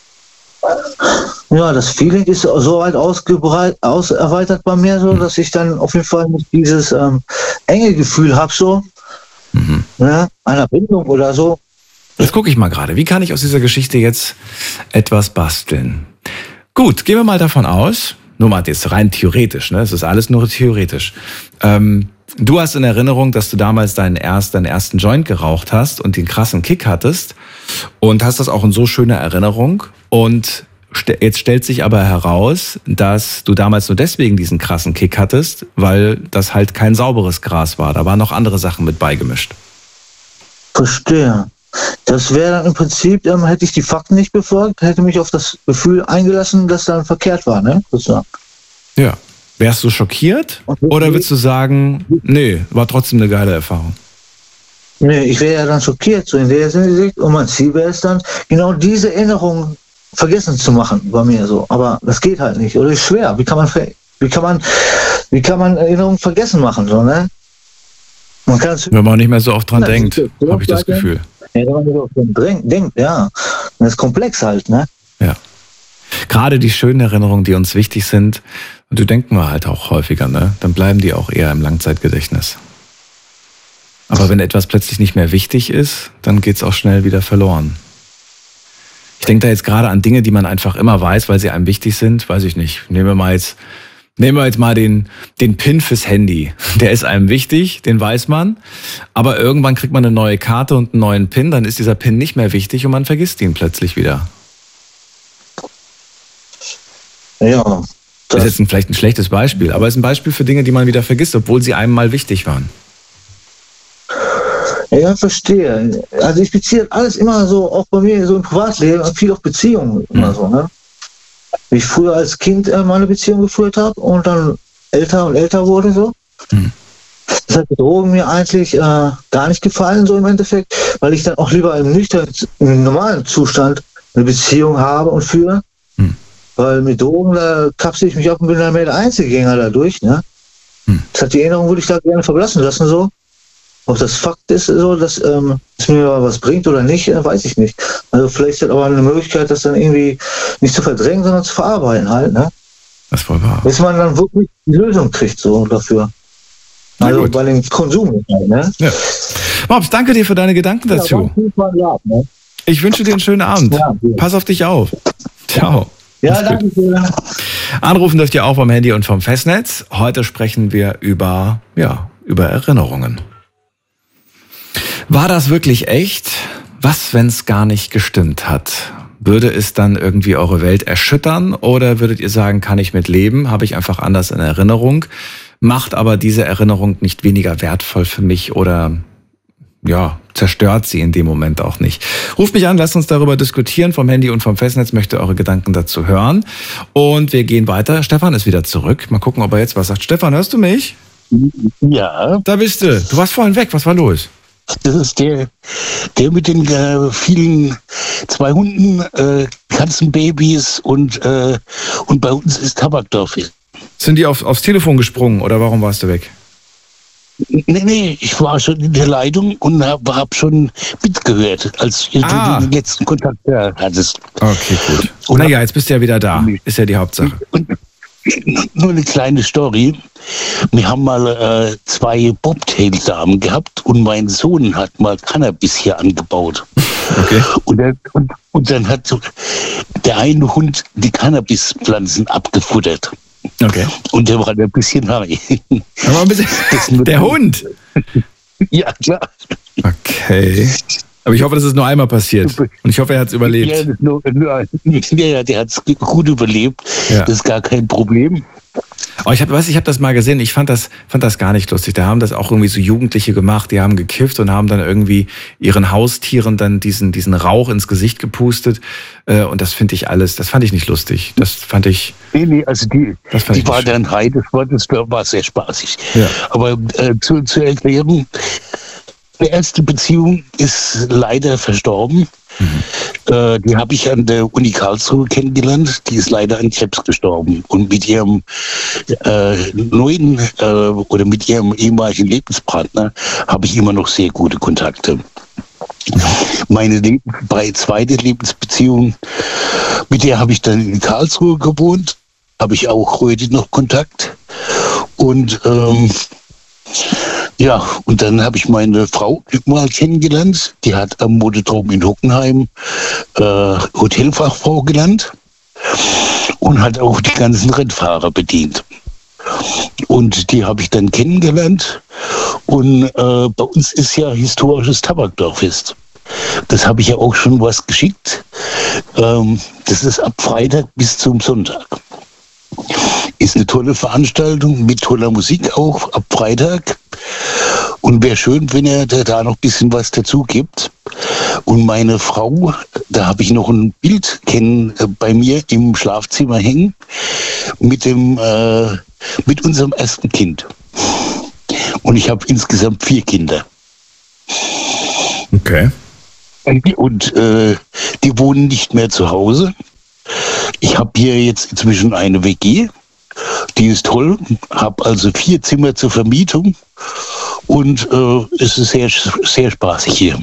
E: Ja, das Feeling ist so weit auserweitert bei mir, so, dass ich dann auf jeden Fall nicht dieses enge Gefühl habe, so. Ne, einer Bindung oder so.
A: Jetzt gucke ich mal gerade, wie kann ich aus dieser Geschichte jetzt etwas basteln? Gut, gehen wir mal davon aus, nur mal jetzt rein theoretisch, ne? Es ist alles nur theoretisch. Du hast in Erinnerung, dass du damals deinen ersten Joint geraucht hast und den krassen Kick hattest und hast das auch in so schöner Erinnerung. Und Jetzt stellt sich aber heraus, dass du damals nur deswegen diesen krassen Kick hattest, weil das halt kein sauberes Gras war. Da waren noch andere Sachen mit beigemischt.
E: Verstehe. Das wäre dann im Prinzip, hätte ich die Fakten nicht befolgt, hätte mich auf das Gefühl eingelassen, dass dann verkehrt war, ne? Sozusagen.
A: Ja. Wärst du schockiert oder würdest du sagen, nee, war trotzdem eine geile Erfahrung?
E: Nee, ich wäre ja dann schockiert, so in der Hinsicht. Und mein Ziel wäre es dann, genau diese Erinnerung vergessen zu machen bei mir so. Aber das geht halt nicht. Oder ist schwer. Wie kann man Erinnerungen vergessen machen, so, ne? Man kann es,
A: wenn man nicht mehr so oft dran denkt, habe ich das Gefühl.
E: Ja, wenn man nicht so oft dran denkt, ja. Das ist komplex halt, ne?
A: Ja. Gerade die schönen Erinnerungen, die uns wichtig sind, und die denken wir halt auch häufiger, ne? Dann bleiben die auch eher im Langzeitgedächtnis. Aber wenn etwas plötzlich nicht mehr wichtig ist, dann geht es auch schnell wieder verloren. Ich denke da jetzt gerade an Dinge, die man einfach immer weiß, weil sie einem wichtig sind. Weiß ich nicht. Nehmen wir jetzt mal den PIN fürs Handy. Der ist einem wichtig, den weiß man. Aber irgendwann kriegt man eine neue Karte und einen neuen PIN, dann ist dieser PIN nicht mehr wichtig und man vergisst ihn plötzlich wieder.
E: Ja.
A: Das ist jetzt vielleicht ein schlechtes Beispiel, aber es ist ein Beispiel für Dinge, die man wieder vergisst, obwohl sie einem mal wichtig waren.
E: Ja, verstehe. Also ich beziehe alles immer so, auch bei mir so im Privatleben, viel auf Beziehungen immer so, ne? Wie ich früher als Kind meine Beziehung geführt habe und dann älter und älter wurde so. Das hat mit Drogen mir eigentlich gar nicht gefallen, so im Endeffekt, weil ich dann auch lieber im normalen Zustand eine Beziehung habe und führe. Weil mit Drogen, da kapsel ich mich ab und bin dann mehr der Einzelgänger dadurch, ne? Das hat die Erinnerung, würde ich da gerne verblassen lassen, so. Ob das Fakt ist, so, dass es mir was bringt oder nicht, weiß ich nicht. Also vielleicht ist aber eine Möglichkeit, das dann irgendwie nicht zu verdrängen, sondern zu verarbeiten halt, ne?
A: Das ist voll wahr.
E: Bis man dann wirklich die Lösung kriegt, so dafür. Also bei dem Konsum, ne?
A: Ja. Mobs, danke dir für deine Gedanken dazu. Ich wünsche dir einen schönen Abend. Ja, pass auf dich auf. Ciao.
E: Ja, danke sehr.
A: Anrufen dürft ihr auch vom Handy und vom Festnetz. Heute sprechen wir über Erinnerungen. War das wirklich echt? Was, wenn es gar nicht gestimmt hat? Würde es dann irgendwie eure Welt erschüttern oder würdet ihr sagen, kann ich mit leben? Habe ich einfach anders in Erinnerung? Macht aber diese Erinnerung nicht weniger wertvoll für mich oder zerstört sie in dem Moment auch nicht? Ruft mich an, lasst uns darüber diskutieren. Vom Handy und vom Festnetz möchte eure Gedanken dazu hören. Und wir gehen weiter. Stefan ist wieder zurück. Mal gucken, ob er jetzt was sagt. Stefan, hörst du mich?
F: Ja.
A: Da bist du. Du warst vorhin weg. Was war los?
F: Das ist der mit den vielen 2 Hunden, Katzenbabys und bei uns ist Tabakdorf.
A: Sind die aufs Telefon gesprungen oder warum warst du weg?
F: Nee, ich war schon in der Leitung und hab schon mitgehört, als du den letzten Kontakt hattest.
A: Okay, gut. Naja, jetzt bist du ja wieder da. Ist ja die Hauptsache.
F: Und nur eine kleine Story. Wir haben mal 2 Bobtail-Damen gehabt und mein Sohn hat mal Cannabis hier angebaut.
A: Okay.
F: Und dann hat der eine Hund die Cannabispflanzen abgefuttert.
A: Okay.
F: Und der war ein bisschen high.
A: Aber ein bisschen der Hund?
F: Ja, klar.
A: Okay. Aber ich hoffe, das ist nur einmal passiert. Und ich hoffe, er hat es überlebt.
F: Ja, der hat es gut überlebt. Ja. Das ist gar kein Problem.
A: Aber ich habe das mal gesehen, ich fand das gar nicht lustig. Da haben das auch irgendwie so Jugendliche gemacht, die haben gekifft und haben dann irgendwie ihren Haustieren dann diesen Rauch ins Gesicht gepustet. Und das fand ich nicht lustig. Das fand ich...
F: Nee, also die war dann high, das war sehr spaßig. Ja. Aber zu erklären, die erste Beziehung ist leider verstorben. Die habe ich an der Uni Karlsruhe kennengelernt. Die ist leider an Krebs gestorben. Und mit ihrem mit ihrem ehemaligen Lebenspartner habe ich immer noch sehr gute Kontakte. Meine zweite Lebensbeziehung, mit der habe ich dann in Karlsruhe gewohnt, habe ich auch heute noch Kontakt. Und und dann habe ich meine Frau mal kennengelernt. Die hat am Modedrom in Hockenheim Hotelfachfrau gelernt und hat auch die ganzen Rennfahrer bedient. Und die habe ich dann kennengelernt. Und bei uns ist ja historisches Tabakdorffest. das habe ich ja auch schon was geschickt. Das ist ab Freitag bis zum Sonntag. Ist eine tolle Veranstaltung mit toller Musik auch ab Freitag. Und wäre schön, wenn er da noch ein bisschen was dazu gibt. Und meine Frau, da habe ich noch ein Bild bei mir im Schlafzimmer hängen mit unserem ersten Kind. Und ich habe insgesamt 4 Kinder.
A: Okay.
F: Und die wohnen nicht mehr zu Hause. Ich habe hier jetzt inzwischen eine WG. Die ist toll. Habe also 4 Zimmer zur Vermietung. Und es ist sehr, sehr spaßig hier.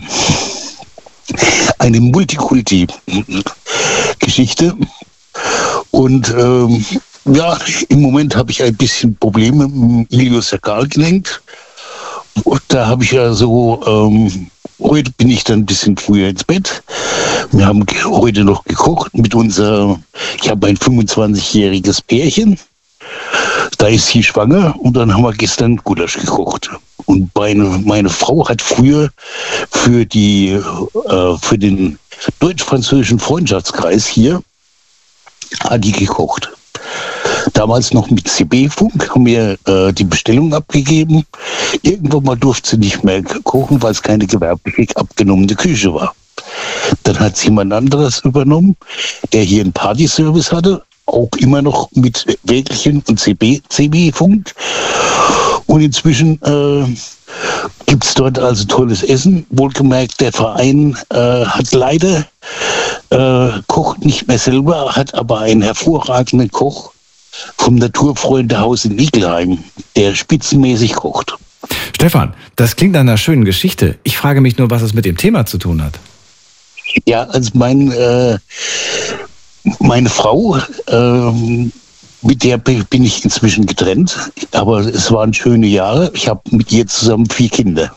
F: Eine Multikulti-Geschichte. Und ja, im Moment habe ich ein bisschen Probleme mit dem Iliosakralgelenk. Und da habe ich ja so, heute bin ich dann ein bisschen früher ins Bett. Wir haben heute noch gekocht ich habe ein 25-jähriges Pärchen. Da ist sie schwanger und dann haben wir gestern Gulasch gekocht. Und meine Frau hat früher für den deutsch-französischen Freundschaftskreis hier hat die gekocht. Damals noch mit CB-Funk haben wir die Bestellung abgegeben. Irgendwann mal durfte sie nicht mehr kochen, weil es keine gewerblich abgenommene Küche war. Dann hat sie jemand anderes übernommen, der hier einen Partyservice hatte, auch immer noch mit Wägelchen und CB-Funk. Und inzwischen gibt es dort also tolles Essen. Wohlgemerkt, der Verein hat leider kocht nicht mehr selber, hat aber einen hervorragenden Koch vom Naturfreundehaus in Igelheim, der spitzenmäßig kocht.
A: Stefan, das klingt nach einer schönen Geschichte. Ich frage mich nur, was es mit dem Thema zu tun hat.
F: Ja, also meine Frau, mit der bin ich inzwischen getrennt, aber es waren schöne Jahre. Ich habe mit ihr zusammen 4 Kinder.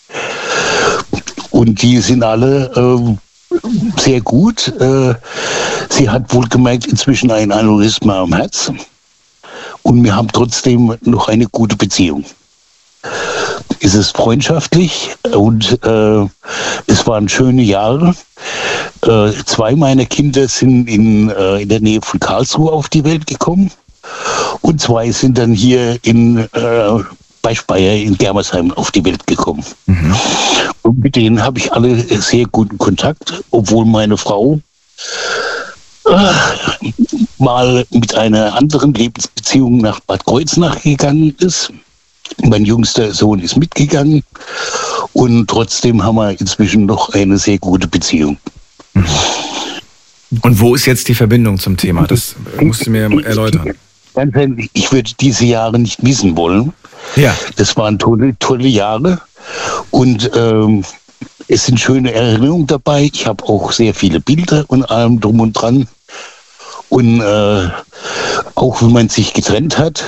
F: Und die sind alle sehr gut. Sie hat wohlgemerkt inzwischen ein Aneurysma am Herz. Und wir haben trotzdem noch eine gute Beziehung. Es ist freundschaftlich und es waren schöne Jahre. 2 meiner Kinder sind in der Nähe von Karlsruhe auf die Welt gekommen und 2 sind dann hier bei Speyer in Germersheim auf die Welt gekommen. Mhm. Und mit denen habe ich alle sehr guten Kontakt, obwohl meine Frau mal mit einer anderen Lebensbeziehung nach Bad Kreuznach gegangen ist. Mein jüngster Sohn ist mitgegangen und trotzdem haben wir inzwischen noch eine sehr gute Beziehung.
A: Und wo ist jetzt die Verbindung zum Thema? Das musst du mir erläutern.
F: Ich würde diese Jahre nicht missen wollen.
A: Ja.
F: Das waren tolle Jahre und es sind schöne Erinnerungen dabei. Ich habe auch sehr viele Bilder und allem drum und dran. Und auch wenn man sich getrennt hat,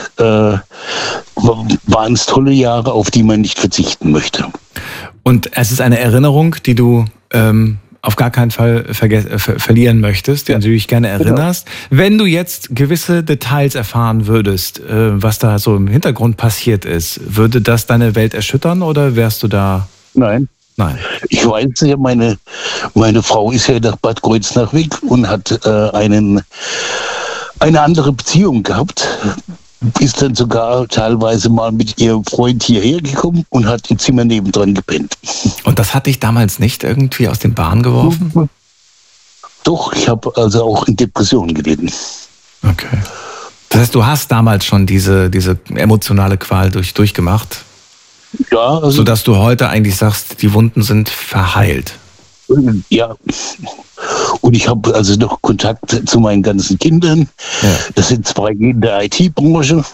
F: waren es tolle Jahre, auf die man nicht verzichten möchte.
A: Und es ist eine Erinnerung, die du auf gar keinen Fall verlieren möchtest, an die du dich gerne erinnerst. Genau. Wenn du jetzt gewisse Details erfahren würdest, was da so im Hintergrund passiert ist, würde das deine Welt erschüttern oder wärst du da?
F: Nein. Ich weiß ja, meine Frau ist ja nach Bad Kreuznach weg und hat eine andere Beziehung gehabt. Ist dann sogar teilweise mal mit ihrem Freund hierher gekommen und hat im Zimmer nebendran gepennt.
A: Und das hat dich damals nicht irgendwie aus den Bahnen geworfen?
F: Doch, ich habe also auch in Depressionen gelitten.
A: Okay. Das heißt, du hast damals schon diese emotionale Qual durchgemacht?
F: Ja. Also,
A: sodass du heute eigentlich sagst, die Wunden sind verheilt?
F: Ja. Und ich habe also noch Kontakt zu meinen ganzen Kindern. Ja. Das sind 2 in der IT-Branche.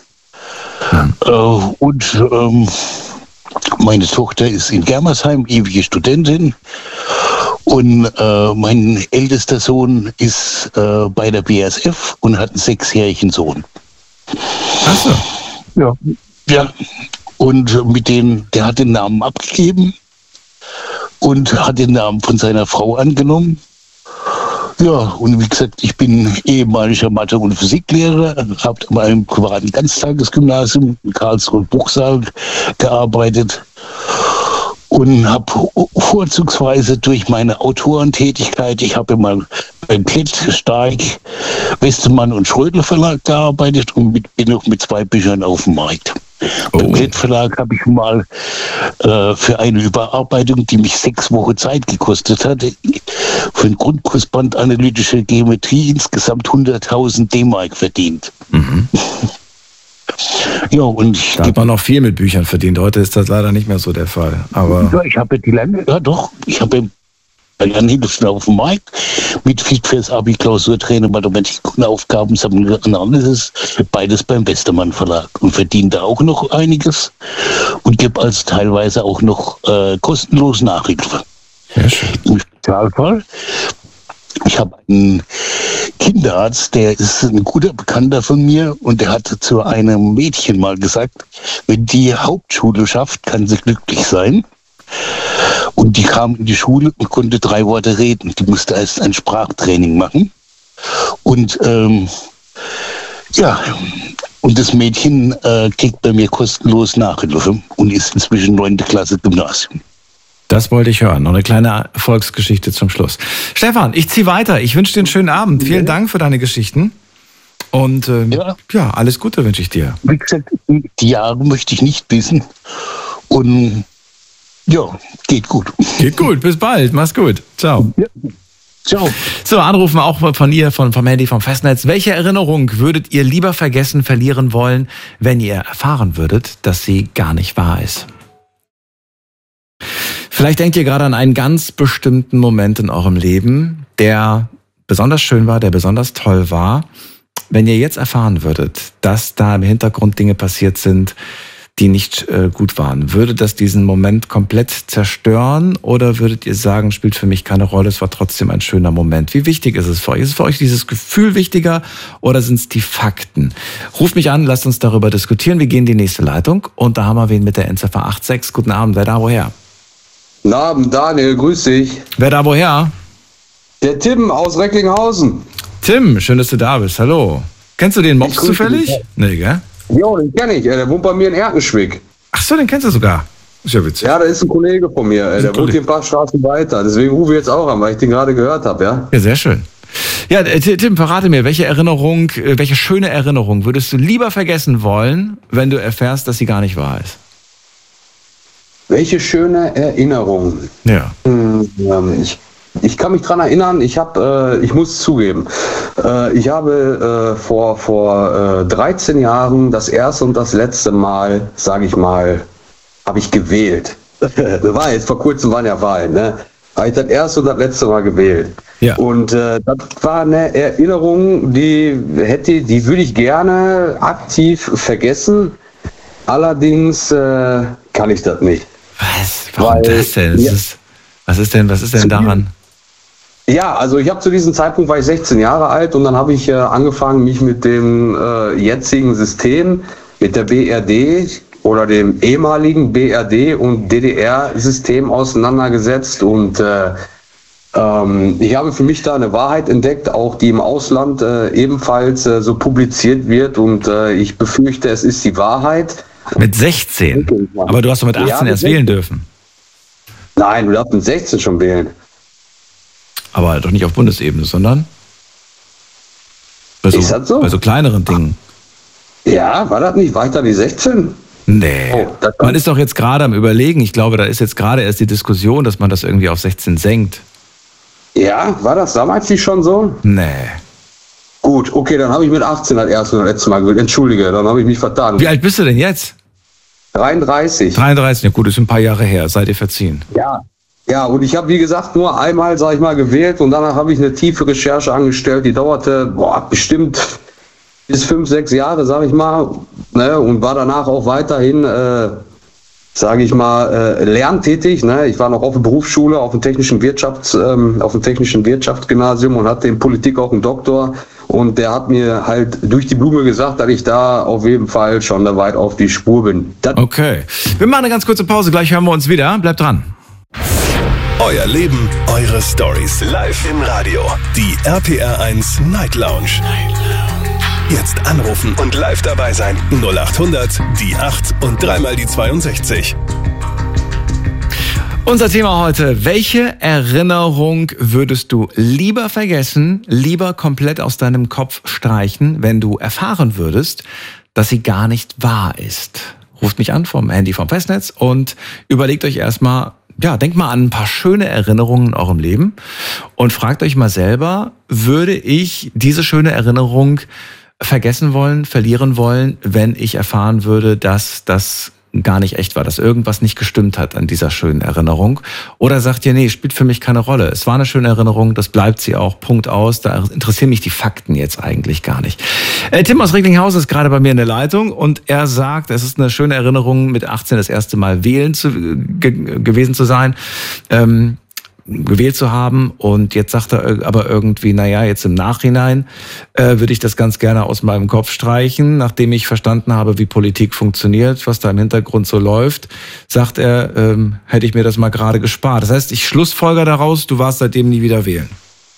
F: Und meine Tochter ist in Germersheim, ewige Studentin. Und mein ältester Sohn ist bei der BASF und hat einen 6-jährigen Sohn.
A: Ach so.
F: Ja. Und mit der hat den Namen abgegeben und hat den Namen von seiner Frau angenommen. Ja, und wie gesagt, ich bin ehemaliger Mathe- und Physiklehrer, habe an einem privaten Ganztagesgymnasium in Karlsruhe und Buchsal gearbeitet. und habe vorzugsweise durch meine Autorentätigkeit, ich habe mal beim Klett, Stark, Westermann und Schrödel Verlag gearbeitet und bin noch mit 2 Büchern auf dem Markt. Beim Klett Verlag habe ich mal für eine Überarbeitung, die mich 6 Wochen Zeit gekostet hat, für ein Grundkursband analytische Geometrie insgesamt 100.000 D-Mark verdient. Mhm. Ja, und
A: da hat man noch viel mit Büchern verdient. Heute ist das leider nicht mehr so der Fall. Aber
F: ja, ich habe bei Jan Hilfsen auf dem Markt mit Fit fürs Abi, Klausurtrainer, Mathematik und Aufgabensammlung und Analysis, beides beim Westermann Verlag und verdiene da auch noch einiges und gebe also teilweise auch noch kostenlos Nachhilfe.
A: Sehr schön.
F: Im Spezialfall. Ich habe einen Kinderarzt, der ist ein guter Bekannter von mir und der hat zu einem Mädchen mal gesagt, wenn die Hauptschule schafft, kann sie glücklich sein. Und die kam in die Schule und konnte 3 Worte reden. Die musste erst ein Sprachtraining machen. Und und das Mädchen kriegt bei mir kostenlos Nachhilfe und ist inzwischen 9. Klasse Gymnasium.
A: Das wollte ich hören. Noch eine kleine Erfolgsgeschichte zum Schluss. Stefan, ich ziehe weiter. Ich wünsche dir einen schönen Abend. Vielen Dank für deine Geschichten. Und ja, alles Gute wünsche ich dir.
F: Wie gesagt, die Jahre möchte ich nicht wissen. Und ja, geht gut.
A: Geht gut. Bis bald. Mach's gut. Ciao.
F: Ja. Ciao.
A: So, anrufen auch von ihr, vom Handy, vom Festnetz. Welche Erinnerung würdet ihr lieber vergessen, verlieren wollen, wenn ihr erfahren würdet, dass sie gar nicht wahr ist? Vielleicht denkt ihr gerade an einen ganz bestimmten Moment in eurem Leben, der besonders schön war, der besonders toll war. Wenn ihr jetzt erfahren würdet, dass da im Hintergrund Dinge passiert sind, die nicht gut waren, würde das diesen Moment komplett zerstören oder würdet ihr sagen, spielt für mich keine Rolle, es war trotzdem ein schöner Moment? Wie wichtig ist es für euch? Ist es für euch dieses Gefühl wichtiger oder sind es die Fakten? Ruft mich an, lasst uns darüber diskutieren. Wir gehen in die nächste Leitung und da haben wir wen mit der Endziffer 86. Guten Abend, wer da woher?
G: Guten Abend, Daniel, grüß dich.
A: Wer da woher?
G: Der Tim aus Recklinghausen.
A: Tim, schön, dass du da bist. Hallo. Kennst du den Mops zufällig? Nee, gell?
G: Jo, den kenne ich. Der wohnt bei mir in Erkenschwick.
A: Ach so, den kennst du sogar. Ist ja witzig.
G: Ja, der ist ein Kollege von mir. Der wohnt hier ein paar Straßen weiter. Deswegen rufe ich jetzt auch an, weil ich den gerade gehört habe, ja?
A: Ja, sehr schön. Ja, Tim, verrate mir, welche schöne Erinnerung würdest du lieber vergessen wollen, wenn du erfährst, dass sie gar nicht wahr ist?
G: Welche schöne Erinnerung.
A: Ja.
G: Ich kann mich dran erinnern, ich muss zugeben, ich habe vor 13 Jahren das erste und das letzte Mal, sage ich mal, habe ich gewählt. War jetzt, vor kurzem waren ja Wahlen, ne? Habe ich das erste und das letzte Mal gewählt.
A: Ja.
G: Und das war eine Erinnerung, die würde ich gerne aktiv vergessen. Allerdings kann ich das nicht.
A: Was? Warum das denn? Ja. Was ist denn daran?
G: Ja, also ich habe zu diesem Zeitpunkt war ich 16 Jahre alt und dann habe ich angefangen, mich mit dem jetzigen System, mit der BRD oder dem ehemaligen BRD und DDR-System auseinandergesetzt und ich habe für mich da eine Wahrheit entdeckt, auch die im Ausland ebenfalls so publiziert wird und ich befürchte, es ist die Wahrheit.
A: Mit 16? Aber du hast doch mit 18 erst wählen dürfen.
G: Nein, du darfst mit 16 schon wählen.
A: Aber doch nicht auf Bundesebene, sondern bei so kleineren Dingen.
G: Ja, war das nicht weiter wie 16?
A: Nee. Oh, man ist doch jetzt gerade am Überlegen. Ich glaube, da ist jetzt gerade erst die Diskussion, dass man das irgendwie auf 16 senkt.
G: Ja, war das damals nicht schon so?
A: Nee.
G: Gut, okay, dann habe ich mit 18 das erste und letzte Mal gewählt. Entschuldige, dann habe ich mich vertan.
A: Wie alt bist du denn jetzt?
G: 33.
A: 33, ja gut, ist ein paar Jahre her. Seid ihr verziehen.
G: Ja, und ich habe, wie gesagt, nur einmal, sag ich mal, gewählt und danach habe ich eine tiefe Recherche angestellt. Die dauerte bestimmt bis 5, 6 Jahre, sag ich mal, ne, und war danach auch weiterhin, sage ich mal, lerntätig. Ne? Ich war noch auf der Berufsschule, auf dem technischen Wirtschaftsgymnasium und hatte in Politik auch einen Doktor. Und der hat mir halt durch die Blume gesagt, dass ich da auf jeden Fall schon da weit auf die Spur bin.
A: Okay. Wir machen eine ganz kurze Pause, gleich hören wir uns wieder. Bleibt dran.
H: Euer Leben, eure Stories. Live im Radio. Die RPR1 Night Lounge. Jetzt anrufen und live dabei sein. 0800 die 8 und dreimal die 62.
A: Unser Thema heute: Welche Erinnerung würdest du lieber vergessen, lieber komplett aus deinem Kopf streichen, wenn du erfahren würdest, dass sie gar nicht wahr ist? Ruft mich an vom Handy vom Festnetz und überlegt euch erstmal, denkt mal an ein paar schöne Erinnerungen in eurem Leben und fragt euch mal selber, würde ich diese schöne Erinnerung vergessen wollen, verlieren wollen, wenn ich erfahren würde, dass das gar nicht echt war, dass irgendwas nicht gestimmt hat an dieser schönen Erinnerung? Oder sagt ihr, nee, spielt für mich keine Rolle. Es war eine schöne Erinnerung, das bleibt sie auch, Punkt aus. Da interessieren mich die Fakten jetzt eigentlich gar nicht. Tim aus Recklinghausen ist gerade bei mir in der Leitung und er sagt, es ist eine schöne Erinnerung, mit 18 das erste Mal gewesen zu sein. Gewählt zu haben, und jetzt sagt er aber irgendwie, jetzt im Nachhinein würde ich das ganz gerne aus meinem Kopf streichen, nachdem ich verstanden habe, wie Politik funktioniert, was da im Hintergrund so läuft, sagt er, hätte ich mir das mal gerade gespart. Das heißt, ich schlussfolger daraus, du warst seitdem nie wieder wählen.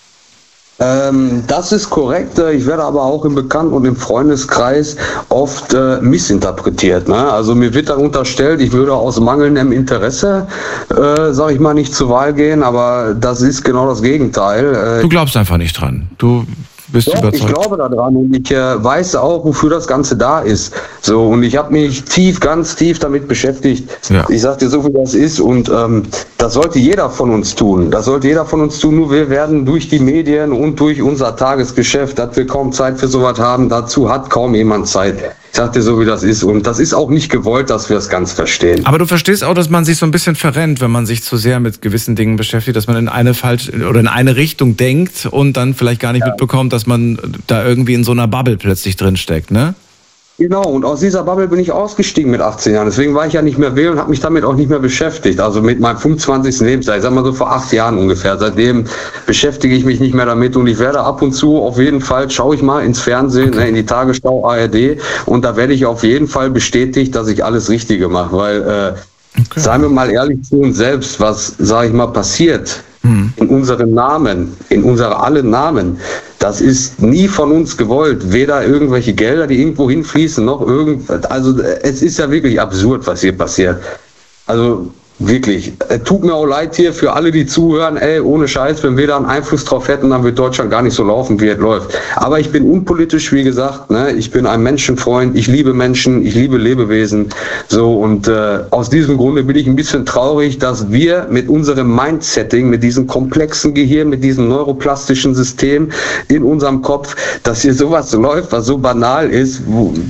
G: Das ist korrekt. Ich werde aber auch im Bekannten- und im Freundeskreis oft missinterpretiert. Ne? Also mir wird dann unterstellt, ich würde aus mangelndem Interesse, sage ich mal, nicht zur Wahl gehen, aber das ist genau das Gegenteil.
A: Du glaubst einfach nicht dran. Du bist überzeugt.
G: Ich glaube daran und ich weiß auch, wofür das Ganze da ist. So, und ich habe mich ganz tief damit beschäftigt. Ja. Ich sag dir so, wie das ist, und das sollte jeder von uns tun. Nur wir werden durch die Medien und durch unser Tagesgeschäft, dass wir kaum Zeit für sowas haben, dazu hat kaum jemand Zeit. Ich sag dir so, wie das ist, und das ist auch nicht gewollt, dass wir es ganz verstehen.
A: Aber du verstehst auch, dass man sich so ein bisschen verrennt, wenn man sich zu sehr mit gewissen Dingen beschäftigt, dass man in eine Richtung denkt und dann vielleicht gar nicht mitbekommt, dass man da irgendwie in so einer Bubble plötzlich drin steckt, ne?
G: Genau, und aus dieser Bubble bin ich ausgestiegen mit 18 Jahren. Deswegen war ich ja nicht mehr wählen und habe mich damit auch nicht mehr beschäftigt. Also mit meinem 25. Lebensjahr, ich sag mal so vor 8 Jahren ungefähr. Seitdem beschäftige ich mich nicht mehr damit, und ich werde ab und zu auf jeden Fall, schaue ich mal ins Fernsehen, in die Tagesschau, ARD, und da werde ich auf jeden Fall bestätigt, dass ich alles Richtige mache. Weil, seien wir mal ehrlich zu uns selbst, was, sage ich mal, passiert in unserem Namen, in unserer allen Namen, das ist nie von uns gewollt. Weder irgendwelche Gelder, die irgendwo hinfließen, noch irgendwas. Also es ist ja wirklich absurd, was hier passiert. Also wirklich, tut mir auch leid hier für alle, die zuhören, ohne Scheiß, wenn wir da einen Einfluss drauf hätten, dann wird Deutschland gar nicht so laufen, wie es läuft. Aber ich bin unpolitisch, wie gesagt, ne? Ich bin ein Menschenfreund, ich liebe Menschen, ich liebe Lebewesen, so, und aus diesem Grunde bin ich ein bisschen traurig, dass wir mit unserem Mindsetting, mit diesem komplexen Gehirn, mit diesem neuroplastischen System in unserem Kopf, dass hier sowas läuft, was so banal ist,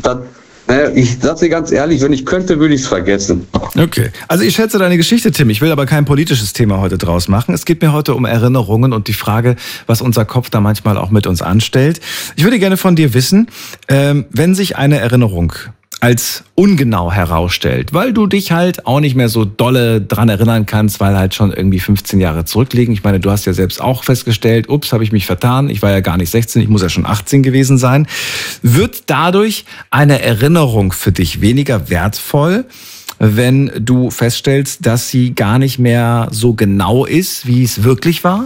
G: ich sag dir ganz ehrlich, wenn ich könnte, würde ich es vergessen.
A: Okay, also ich schätze deine Geschichte, Tim. Ich will aber kein politisches Thema heute draus machen. Es geht mir heute um Erinnerungen und die Frage, was unser Kopf da manchmal auch mit uns anstellt. Ich würde gerne von dir wissen, wenn sich eine Erinnerung als ungenau herausstellt, weil du dich halt auch nicht mehr so dolle dran erinnern kannst, weil halt schon irgendwie 15 Jahre zurückliegen. Ich meine, du hast ja selbst auch festgestellt, habe ich mich vertan, ich war ja gar nicht 16, ich muss ja schon 18 gewesen sein. Wird dadurch eine Erinnerung für dich weniger wertvoll, wenn du feststellst, dass sie gar nicht mehr so genau ist, wie es wirklich war?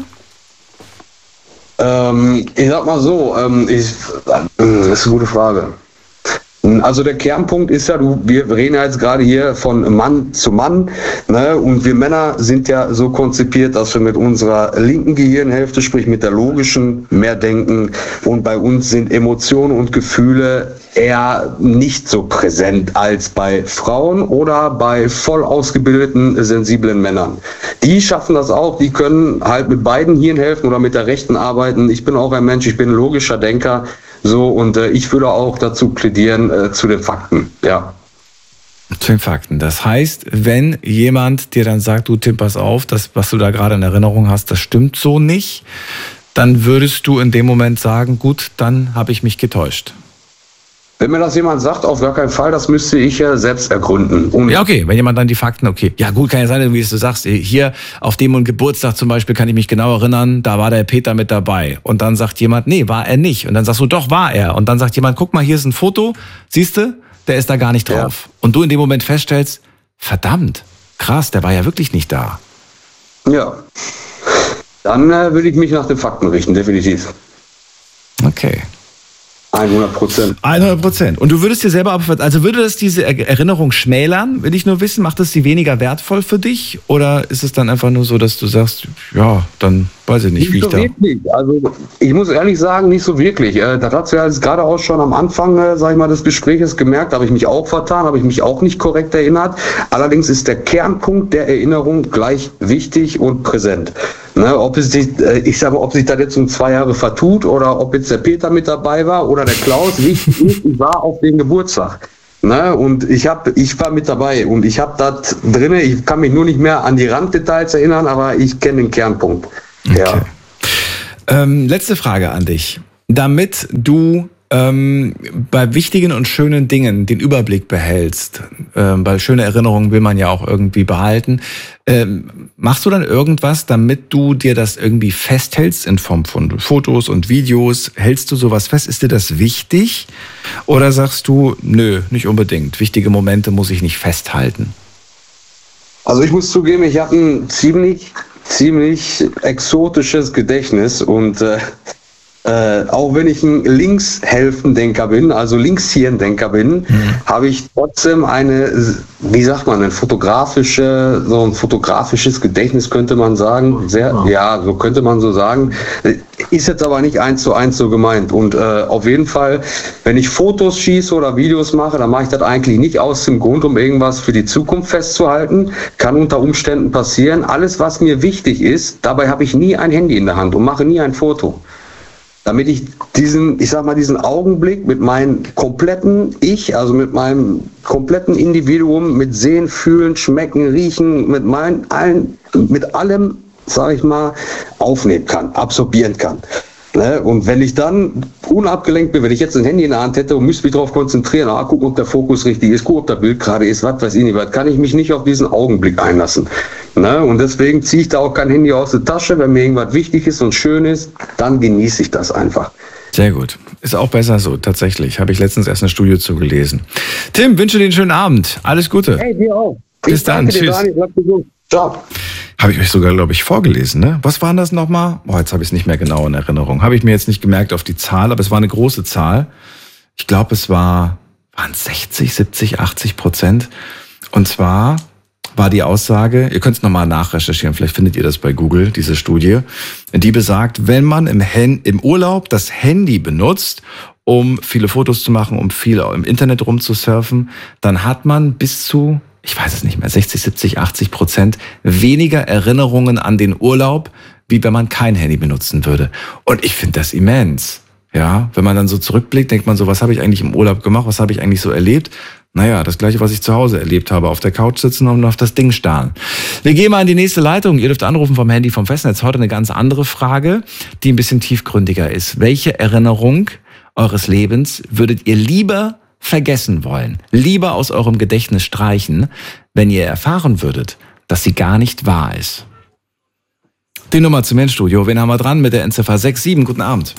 G: Ich sag mal so, das ist eine gute Frage. Also der Kernpunkt ist ja, wir reden ja jetzt gerade hier von Mann zu Mann, ne? Und wir Männer sind ja so konzipiert, dass wir mit unserer linken Gehirnhälfte, sprich mit der logischen, mehr denken, und bei uns sind Emotionen und Gefühle eher nicht so präsent als bei Frauen oder bei voll ausgebildeten, sensiblen Männern. Die schaffen das auch, die können halt mit beiden Hirnhälften oder mit der rechten arbeiten. Ich bin auch ein Mensch, ich bin ein logischer Denker. So, und ich würde auch dazu plädieren, zu den Fakten, ja.
A: Zu den Fakten. Das heißt, wenn jemand dir dann sagt, du Tim, pass auf, das, was du da gerade in Erinnerung hast, das stimmt so nicht, dann würdest du in dem Moment sagen, gut, dann habe ich mich getäuscht.
G: Wenn mir das jemand sagt, auf gar keinen Fall, das müsste ich ja selbst ergründen. Und
A: ja, okay, wenn jemand dann die Fakten, okay. Ja gut, kann ja sein, wie du sagst, hier auf dem und Geburtstag zum Beispiel kann ich mich genau erinnern, da war der Peter mit dabei. Und dann sagt jemand, nee, war er nicht. Und dann sagst du, doch, war er. Und dann sagt jemand, guck mal, hier ist ein Foto, siehst du, der ist da gar nicht drauf. Ja. Und du in dem Moment feststellst, verdammt, krass, der war ja wirklich nicht da.
G: Ja, dann würde ich mich nach den Fakten richten, definitiv.
A: Okay.
G: 100%.
A: 100%. Und du würdest dir selber, also würde das diese Erinnerung schmälern, will ich nur wissen, macht das sie weniger wertvoll für dich? Oder ist es dann einfach nur so, dass du sagst, ja, dann weiß ich nicht, wie ich da...
G: Wirklich. Also ich muss ehrlich sagen, nicht so wirklich. Das hast du ja jetzt gerade auch schon am Anfang, sag ich mal, des Gespräches gemerkt, habe ich mich auch vertan, habe ich mich auch nicht korrekt erinnert. Allerdings ist der Kernpunkt der Erinnerung gleich wichtig und präsent. Ne, ob es sich, ich sage, ob sich das jetzt um 2 Jahre vertut oder ob jetzt der Peter mit dabei war oder der Klaus, wichtig ist, ich war auf den Geburtstag. Ne, und ich war mit dabei und ich habe das drinne, ich kann mich nur nicht mehr an die Randdetails erinnern, aber ich kenne den Kernpunkt.
A: Okay.
G: Ja.
A: Letzte Frage an dich. Damit du bei wichtigen und schönen Dingen den Überblick behältst, weil schöne Erinnerungen will man ja auch irgendwie behalten, machst du dann irgendwas, damit du dir das irgendwie festhältst in Form von Fotos und Videos? Hältst du sowas fest? Ist dir das wichtig? Oder sagst du, nö, nicht unbedingt. Wichtige Momente muss ich nicht festhalten.
G: Also ich muss zugeben, ich habe ein ziemlich exotisches Gedächtnis und auch wenn ich ein Linkshelfendenker bin, also Linkshirndenker bin, habe ich trotzdem ein fotografisches Gedächtnis, könnte man sagen. So könnte man so sagen. Ist jetzt aber nicht 1:1 so gemeint. Und auf jeden Fall, wenn ich Fotos schieße oder Videos mache, dann mache ich das eigentlich nicht aus dem Grund, um irgendwas für die Zukunft festzuhalten. Kann unter Umständen passieren. Alles, was mir wichtig ist, dabei habe ich nie ein Handy in der Hand und mache nie ein Foto. Damit ich diesen Augenblick mit meinem kompletten Ich, also mit meinem kompletten Individuum, mit Sehen, Fühlen, Schmecken, Riechen, mit allem, sage ich mal, aufnehmen kann, absorbieren kann. Ne? Und wenn ich dann unabgelenkt bin, wenn ich jetzt ein Handy in der Hand hätte und müsste mich darauf konzentrieren, gucken, ob der Fokus richtig ist, gucken, ob das Bild gerade ist, was weiß ich nicht, kann ich mich nicht auf diesen Augenblick einlassen. Ne? Und deswegen ziehe ich da auch kein Handy aus der Tasche. Wenn mir irgendwas wichtig ist und schön ist, dann genieße ich das einfach.
A: Sehr gut. Ist auch besser so, tatsächlich. Habe ich letztens erst eine Studie zugelesen. Tim, wünsche dir einen schönen Abend. Alles Gute.
G: Hey, dir auch.
A: Bis dann. Tschüss.
G: Ciao.
A: Habe ich euch sogar, glaube ich, vorgelesen, ne? Was war das nochmal? Jetzt habe ich es nicht mehr genau in Erinnerung. Habe ich mir jetzt nicht gemerkt auf die Zahl, aber es war eine große Zahl. Ich glaube, es waren 60, 70, 80%. Und zwar war die Aussage, ihr könnt es nochmal nachrecherchieren, vielleicht findet ihr das bei Google, diese Studie, die besagt, wenn man im Urlaub das Handy benutzt, um viele Fotos zu machen, um viel im Internet rumzusurfen, dann hat man bis zu, ich weiß es nicht mehr, 60, 70, 80% weniger Erinnerungen an den Urlaub, wie wenn man kein Handy benutzen würde. Und ich finde das immens. Ja, wenn man dann so zurückblickt, denkt man so, was habe ich eigentlich im Urlaub gemacht, was habe ich eigentlich so erlebt? Naja, das Gleiche, was ich zu Hause erlebt habe, auf der Couch sitzen und auf das Ding starren. Wir gehen mal in die nächste Leitung. Ihr dürft anrufen vom Handy vom Festnetz. Heute eine ganz andere Frage, die ein bisschen tiefgründiger ist. Welche Erinnerung eures Lebens würdet ihr lieber vergessen wollen, lieber aus eurem Gedächtnis streichen, wenn ihr erfahren würdet, dass sie gar nicht wahr ist? Die Nummer zum Endstudio. Wen haben wir dran mit der Endziffer 67? Guten Abend.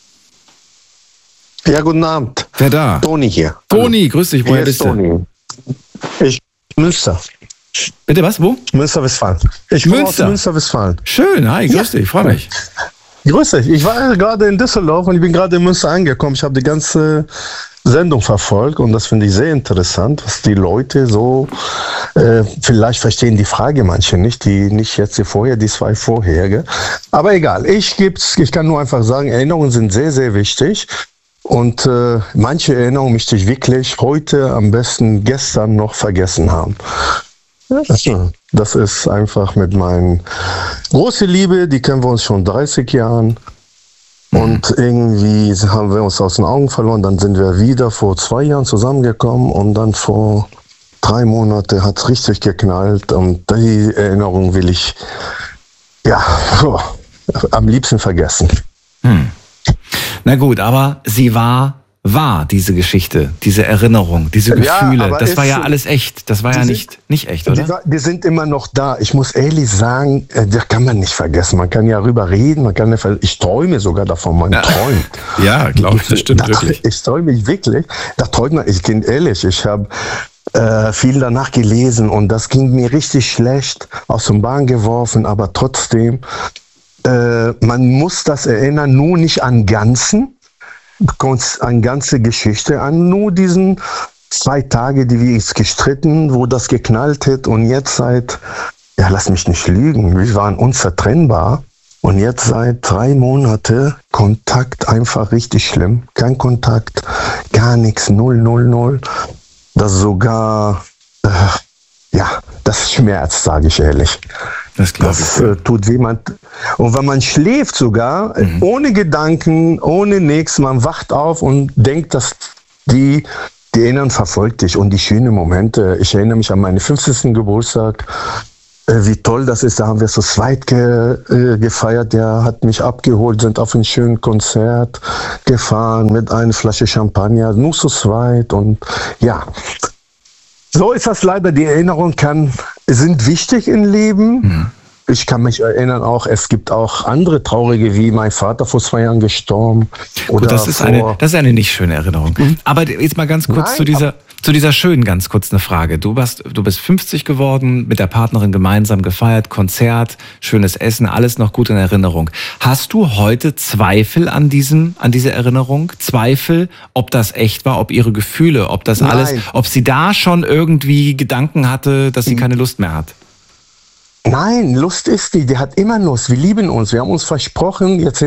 I: Ja, guten Abend.
A: Wer da?
I: Toni hier.
A: Toni, grüß dich. Woher bist du?
I: Ich Münster.
A: Bitte was? Wo?
I: Münster-Westfalen. Ich komme aus Münster-Westfalen.
A: Schön, hi, grüß dich, freue mich.
I: Grüß dich. Ich war gerade in Düsseldorf und ich bin gerade in Münster angekommen. Ich habe die ganze Sendung verfolgt und das finde ich sehr interessant, was die Leute so, vielleicht verstehen die Frage manche nicht, die nicht jetzt die 2 vorherige. Aber egal, ich kann nur einfach sagen, Erinnerungen sind sehr, sehr wichtig. Und manche Erinnerungen möchte ich wirklich heute, am besten gestern noch vergessen haben. Das ist einfach mit meinen große Liebe, die kennen wir uns schon 30 Jahren. Und irgendwie haben wir uns aus den Augen verloren. Dann sind wir wieder vor 2 Jahren zusammengekommen und dann vor 3 Monaten hat es richtig geknallt. Und die Erinnerung will ich am liebsten vergessen.
A: Na gut, aber sie war diese Geschichte, diese Erinnerung, diese Gefühle. Das war ja alles echt. Das war ja nicht echt, oder?
I: Die sind immer noch da. Ich muss ehrlich sagen, das kann man nicht vergessen. Man kann ja darüber reden. Ich träume sogar davon. Man träumt.
A: Ja, glaube ich, das stimmt wirklich.
I: Ich träume wirklich. Da träumt man. Ich bin ehrlich. Ich habe viel danach gelesen und das ging mir richtig schlecht. Aus dem Bahn geworfen, aber trotzdem. Man muss das erinnern, nur nicht an Ganzen. eine ganze Geschichte an. Nur diesen 2 Tage, die wir uns gestritten, wo das geknallt hat und jetzt seit, lass mich nicht lügen, wir waren unzertrennbar und jetzt seit 3 Monaten Kontakt einfach richtig schlimm. Kein Kontakt, gar nichts, 0. Das sogar, das schmerzt, sage ich ehrlich. Das tut jemand. Und wenn man schläft sogar, ohne Gedanken, ohne nichts, man wacht auf und denkt, dass die Erinnerung verfolgt dich und die schönen Momente. Ich erinnere mich an meinen 50. Geburtstag. Wie toll das ist, da haben wir zu zweit gefeiert. Der hat mich abgeholt, sind auf ein schönes Konzert gefahren mit einer Flasche Champagner, nur zu zweit und ja. So ist das leider, die Erinnerungen sind wichtig im Leben. Ich kann mich erinnern auch, es gibt auch andere traurige, wie mein Vater vor 2 Jahren gestorben. Oder
A: gut, das ist eine nicht schöne Erinnerung. Aber jetzt mal ganz kurz zu dieser schönen, ganz kurz eine Frage. Du bist 50 geworden, mit der Partnerin gemeinsam gefeiert, Konzert, schönes Essen, alles noch gut in Erinnerung. Hast du heute Zweifel an dieser Erinnerung? Zweifel, ob das echt war, ob ihre Gefühle, ob das alles, ob sie da schon irgendwie Gedanken hatte, dass sie keine Lust mehr hat?
I: Nein, Lust ist die hat immer Lust. Wir lieben uns. Wir haben uns versprochen, jetzt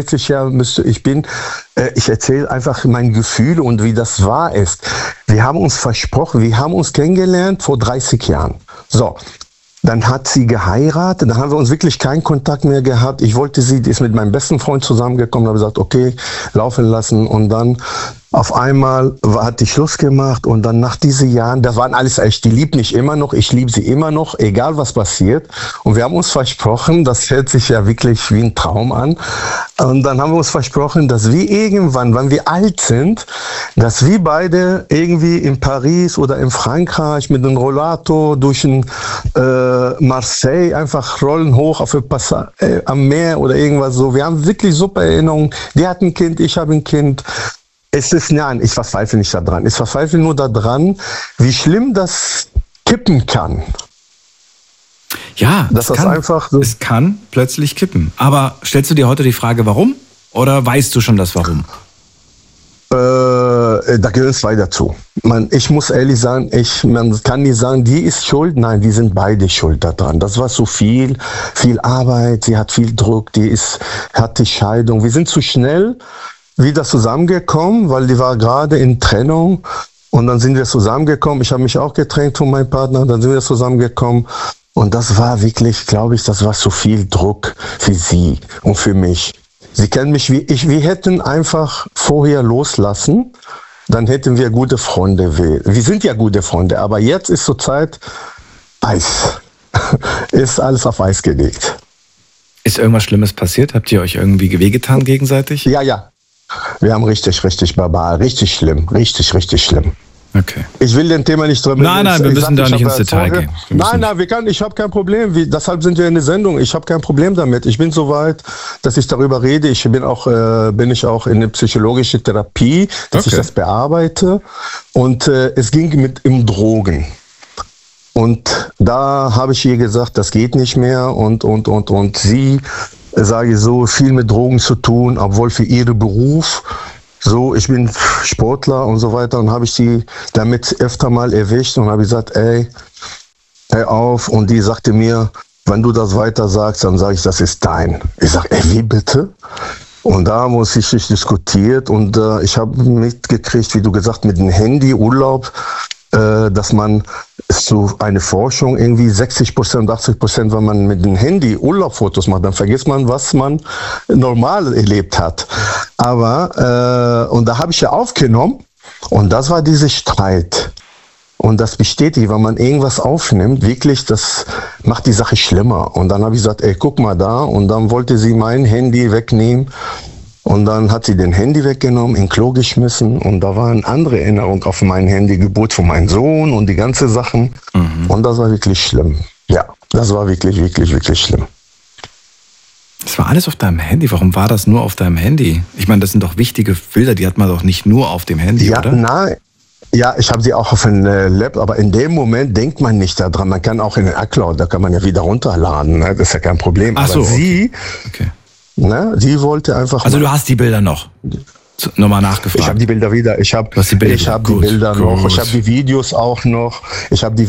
I: ich erzähle einfach mein Gefühl und wie das wahr ist. Wir haben uns versprochen, wir haben uns kennengelernt vor 30 Jahren. So, dann hat sie geheiratet, dann haben wir uns wirklich keinen Kontakt mehr gehabt. Die ist mit meinem besten Freund zusammengekommen, habe gesagt, okay, laufen lassen und dann auf einmal hat die Schluss gemacht und dann nach diesen Jahren, da waren alles echt, die liebt mich immer noch, ich liebe sie immer noch, egal was passiert. Und wir haben uns versprochen, das hört sich ja wirklich wie ein Traum an. Und dann haben wir uns versprochen, dass wir irgendwann, wenn wir alt sind, dass wir beide irgendwie in Paris oder in Frankreich mit einem Rollator durch Marseille einfach rollen hoch auf am Meer oder irgendwas so. Wir haben wirklich super Erinnerungen. Die hat ein Kind, ich habe ein Kind. Ich verzweifle nicht daran. Ich verzweifle nur daran, wie schlimm das kippen kann.
A: Ja, es kann plötzlich kippen. Aber stellst du dir heute die Frage, warum? Oder weißt du schon das Warum?
I: Da gehören 2 dazu. Ich muss ehrlich sagen, man kann nicht sagen, die ist schuld. Nein, die sind beide schuld daran. Das war so viel Arbeit, sie hat viel Druck, hat die Scheidung. Wir sind zu schnell wieder zusammengekommen, weil die war gerade in Trennung und dann sind wir zusammengekommen. Ich habe mich auch getrennt von meinem Partner, dann sind wir zusammengekommen und das war wirklich, glaube ich, das war zu viel Druck für sie und für mich. Sie kennen mich wir hätten einfach vorher loslassen, dann hätten wir gute Freunde. Wir sind ja gute Freunde, aber jetzt ist zur Zeit Eis. Ist alles auf Eis gelegt.
A: Ist irgendwas Schlimmes passiert? Habt ihr euch irgendwie wehgetan gegenseitig?
I: Ja. Wir haben richtig barbar, richtig schlimm.
A: Okay.
I: Ich will den Thema nicht drüber.
A: Nein, wir müssen da nicht ins Detail gehen.
I: Nein, ich habe kein Problem. Deshalb sind wir in der Sendung. Ich habe kein Problem damit. Ich bin so weit, dass ich darüber rede. Ich bin auch in der psychologischen Therapie, dass ich das bearbeite. Und es ging um Drogen. Und da habe ich ihr gesagt, das geht nicht mehr. Und sie, sage ich so, viel mit Drogen zu tun, obwohl für ihren Beruf. So, ich bin Sportler und so weiter und habe ich sie damit öfter mal erwischt und habe gesagt, ey, hör auf. Und die sagte mir, wenn du das weiter sagst, dann sage ich, das ist dein. Ich sage, ey, wie bitte? Und da haben wir uns richtig diskutiert und ich habe mitgekriegt, wie du gesagt, mit dem Handy Urlaub, dass man so eine Forschung irgendwie 60%, 80%, wenn man mit dem Handy Urlaubfotos macht, dann vergisst man, was man normal erlebt hat. Aber, und da habe ich ja aufgenommen und das war dieser Streit. Und das bestätigt, wenn man irgendwas aufnimmt, wirklich, das macht die Sache schlimmer. Und dann habe ich gesagt, ey, guck mal da. Und dann wollte sie mein Handy wegnehmen. Und dann hat sie den Handy weggenommen, in Klo geschmissen und da waren andere Erinnerungen auf mein Handy, Geburt von meinem Sohn und die ganze Sachen. Und das war wirklich schlimm. Ja, das war wirklich, wirklich, wirklich schlimm.
A: Das war alles auf deinem Handy. Warum war das nur auf deinem Handy? Ich meine, das sind doch wichtige Bilder, die hat man doch nicht nur auf dem Handy, oder?
I: Nein. Ja, ich habe sie auch auf dem Laptop, aber in dem Moment denkt man nicht daran. Man kann auch in den iCloud, da kann man ja wieder runterladen, ne? Das ist ja kein Problem.
A: Ach so,
I: aber sie...
A: Okay.
I: Ne, die wollte einfach.
A: Also du hast die Bilder noch? nochmal nachgefragt.
I: Ich habe die Bilder wieder. Ich habe die Bilder noch. Ich habe die Videos auch noch. Ich habe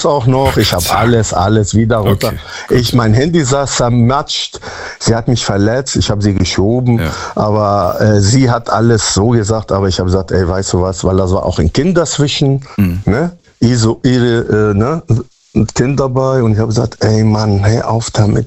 I: alles wieder runter.
A: Okay,
I: mein Handy saß zermatscht. Sie hat mich verletzt. Ich habe sie geschoben. Ja. Aber sie hat alles so gesagt. Aber ich habe gesagt, ey, weißt du was? Weil da war auch ein Kind dazwischen. Ne? Ein Kind dabei. Und ich habe gesagt, ey Mann, hey, auf damit.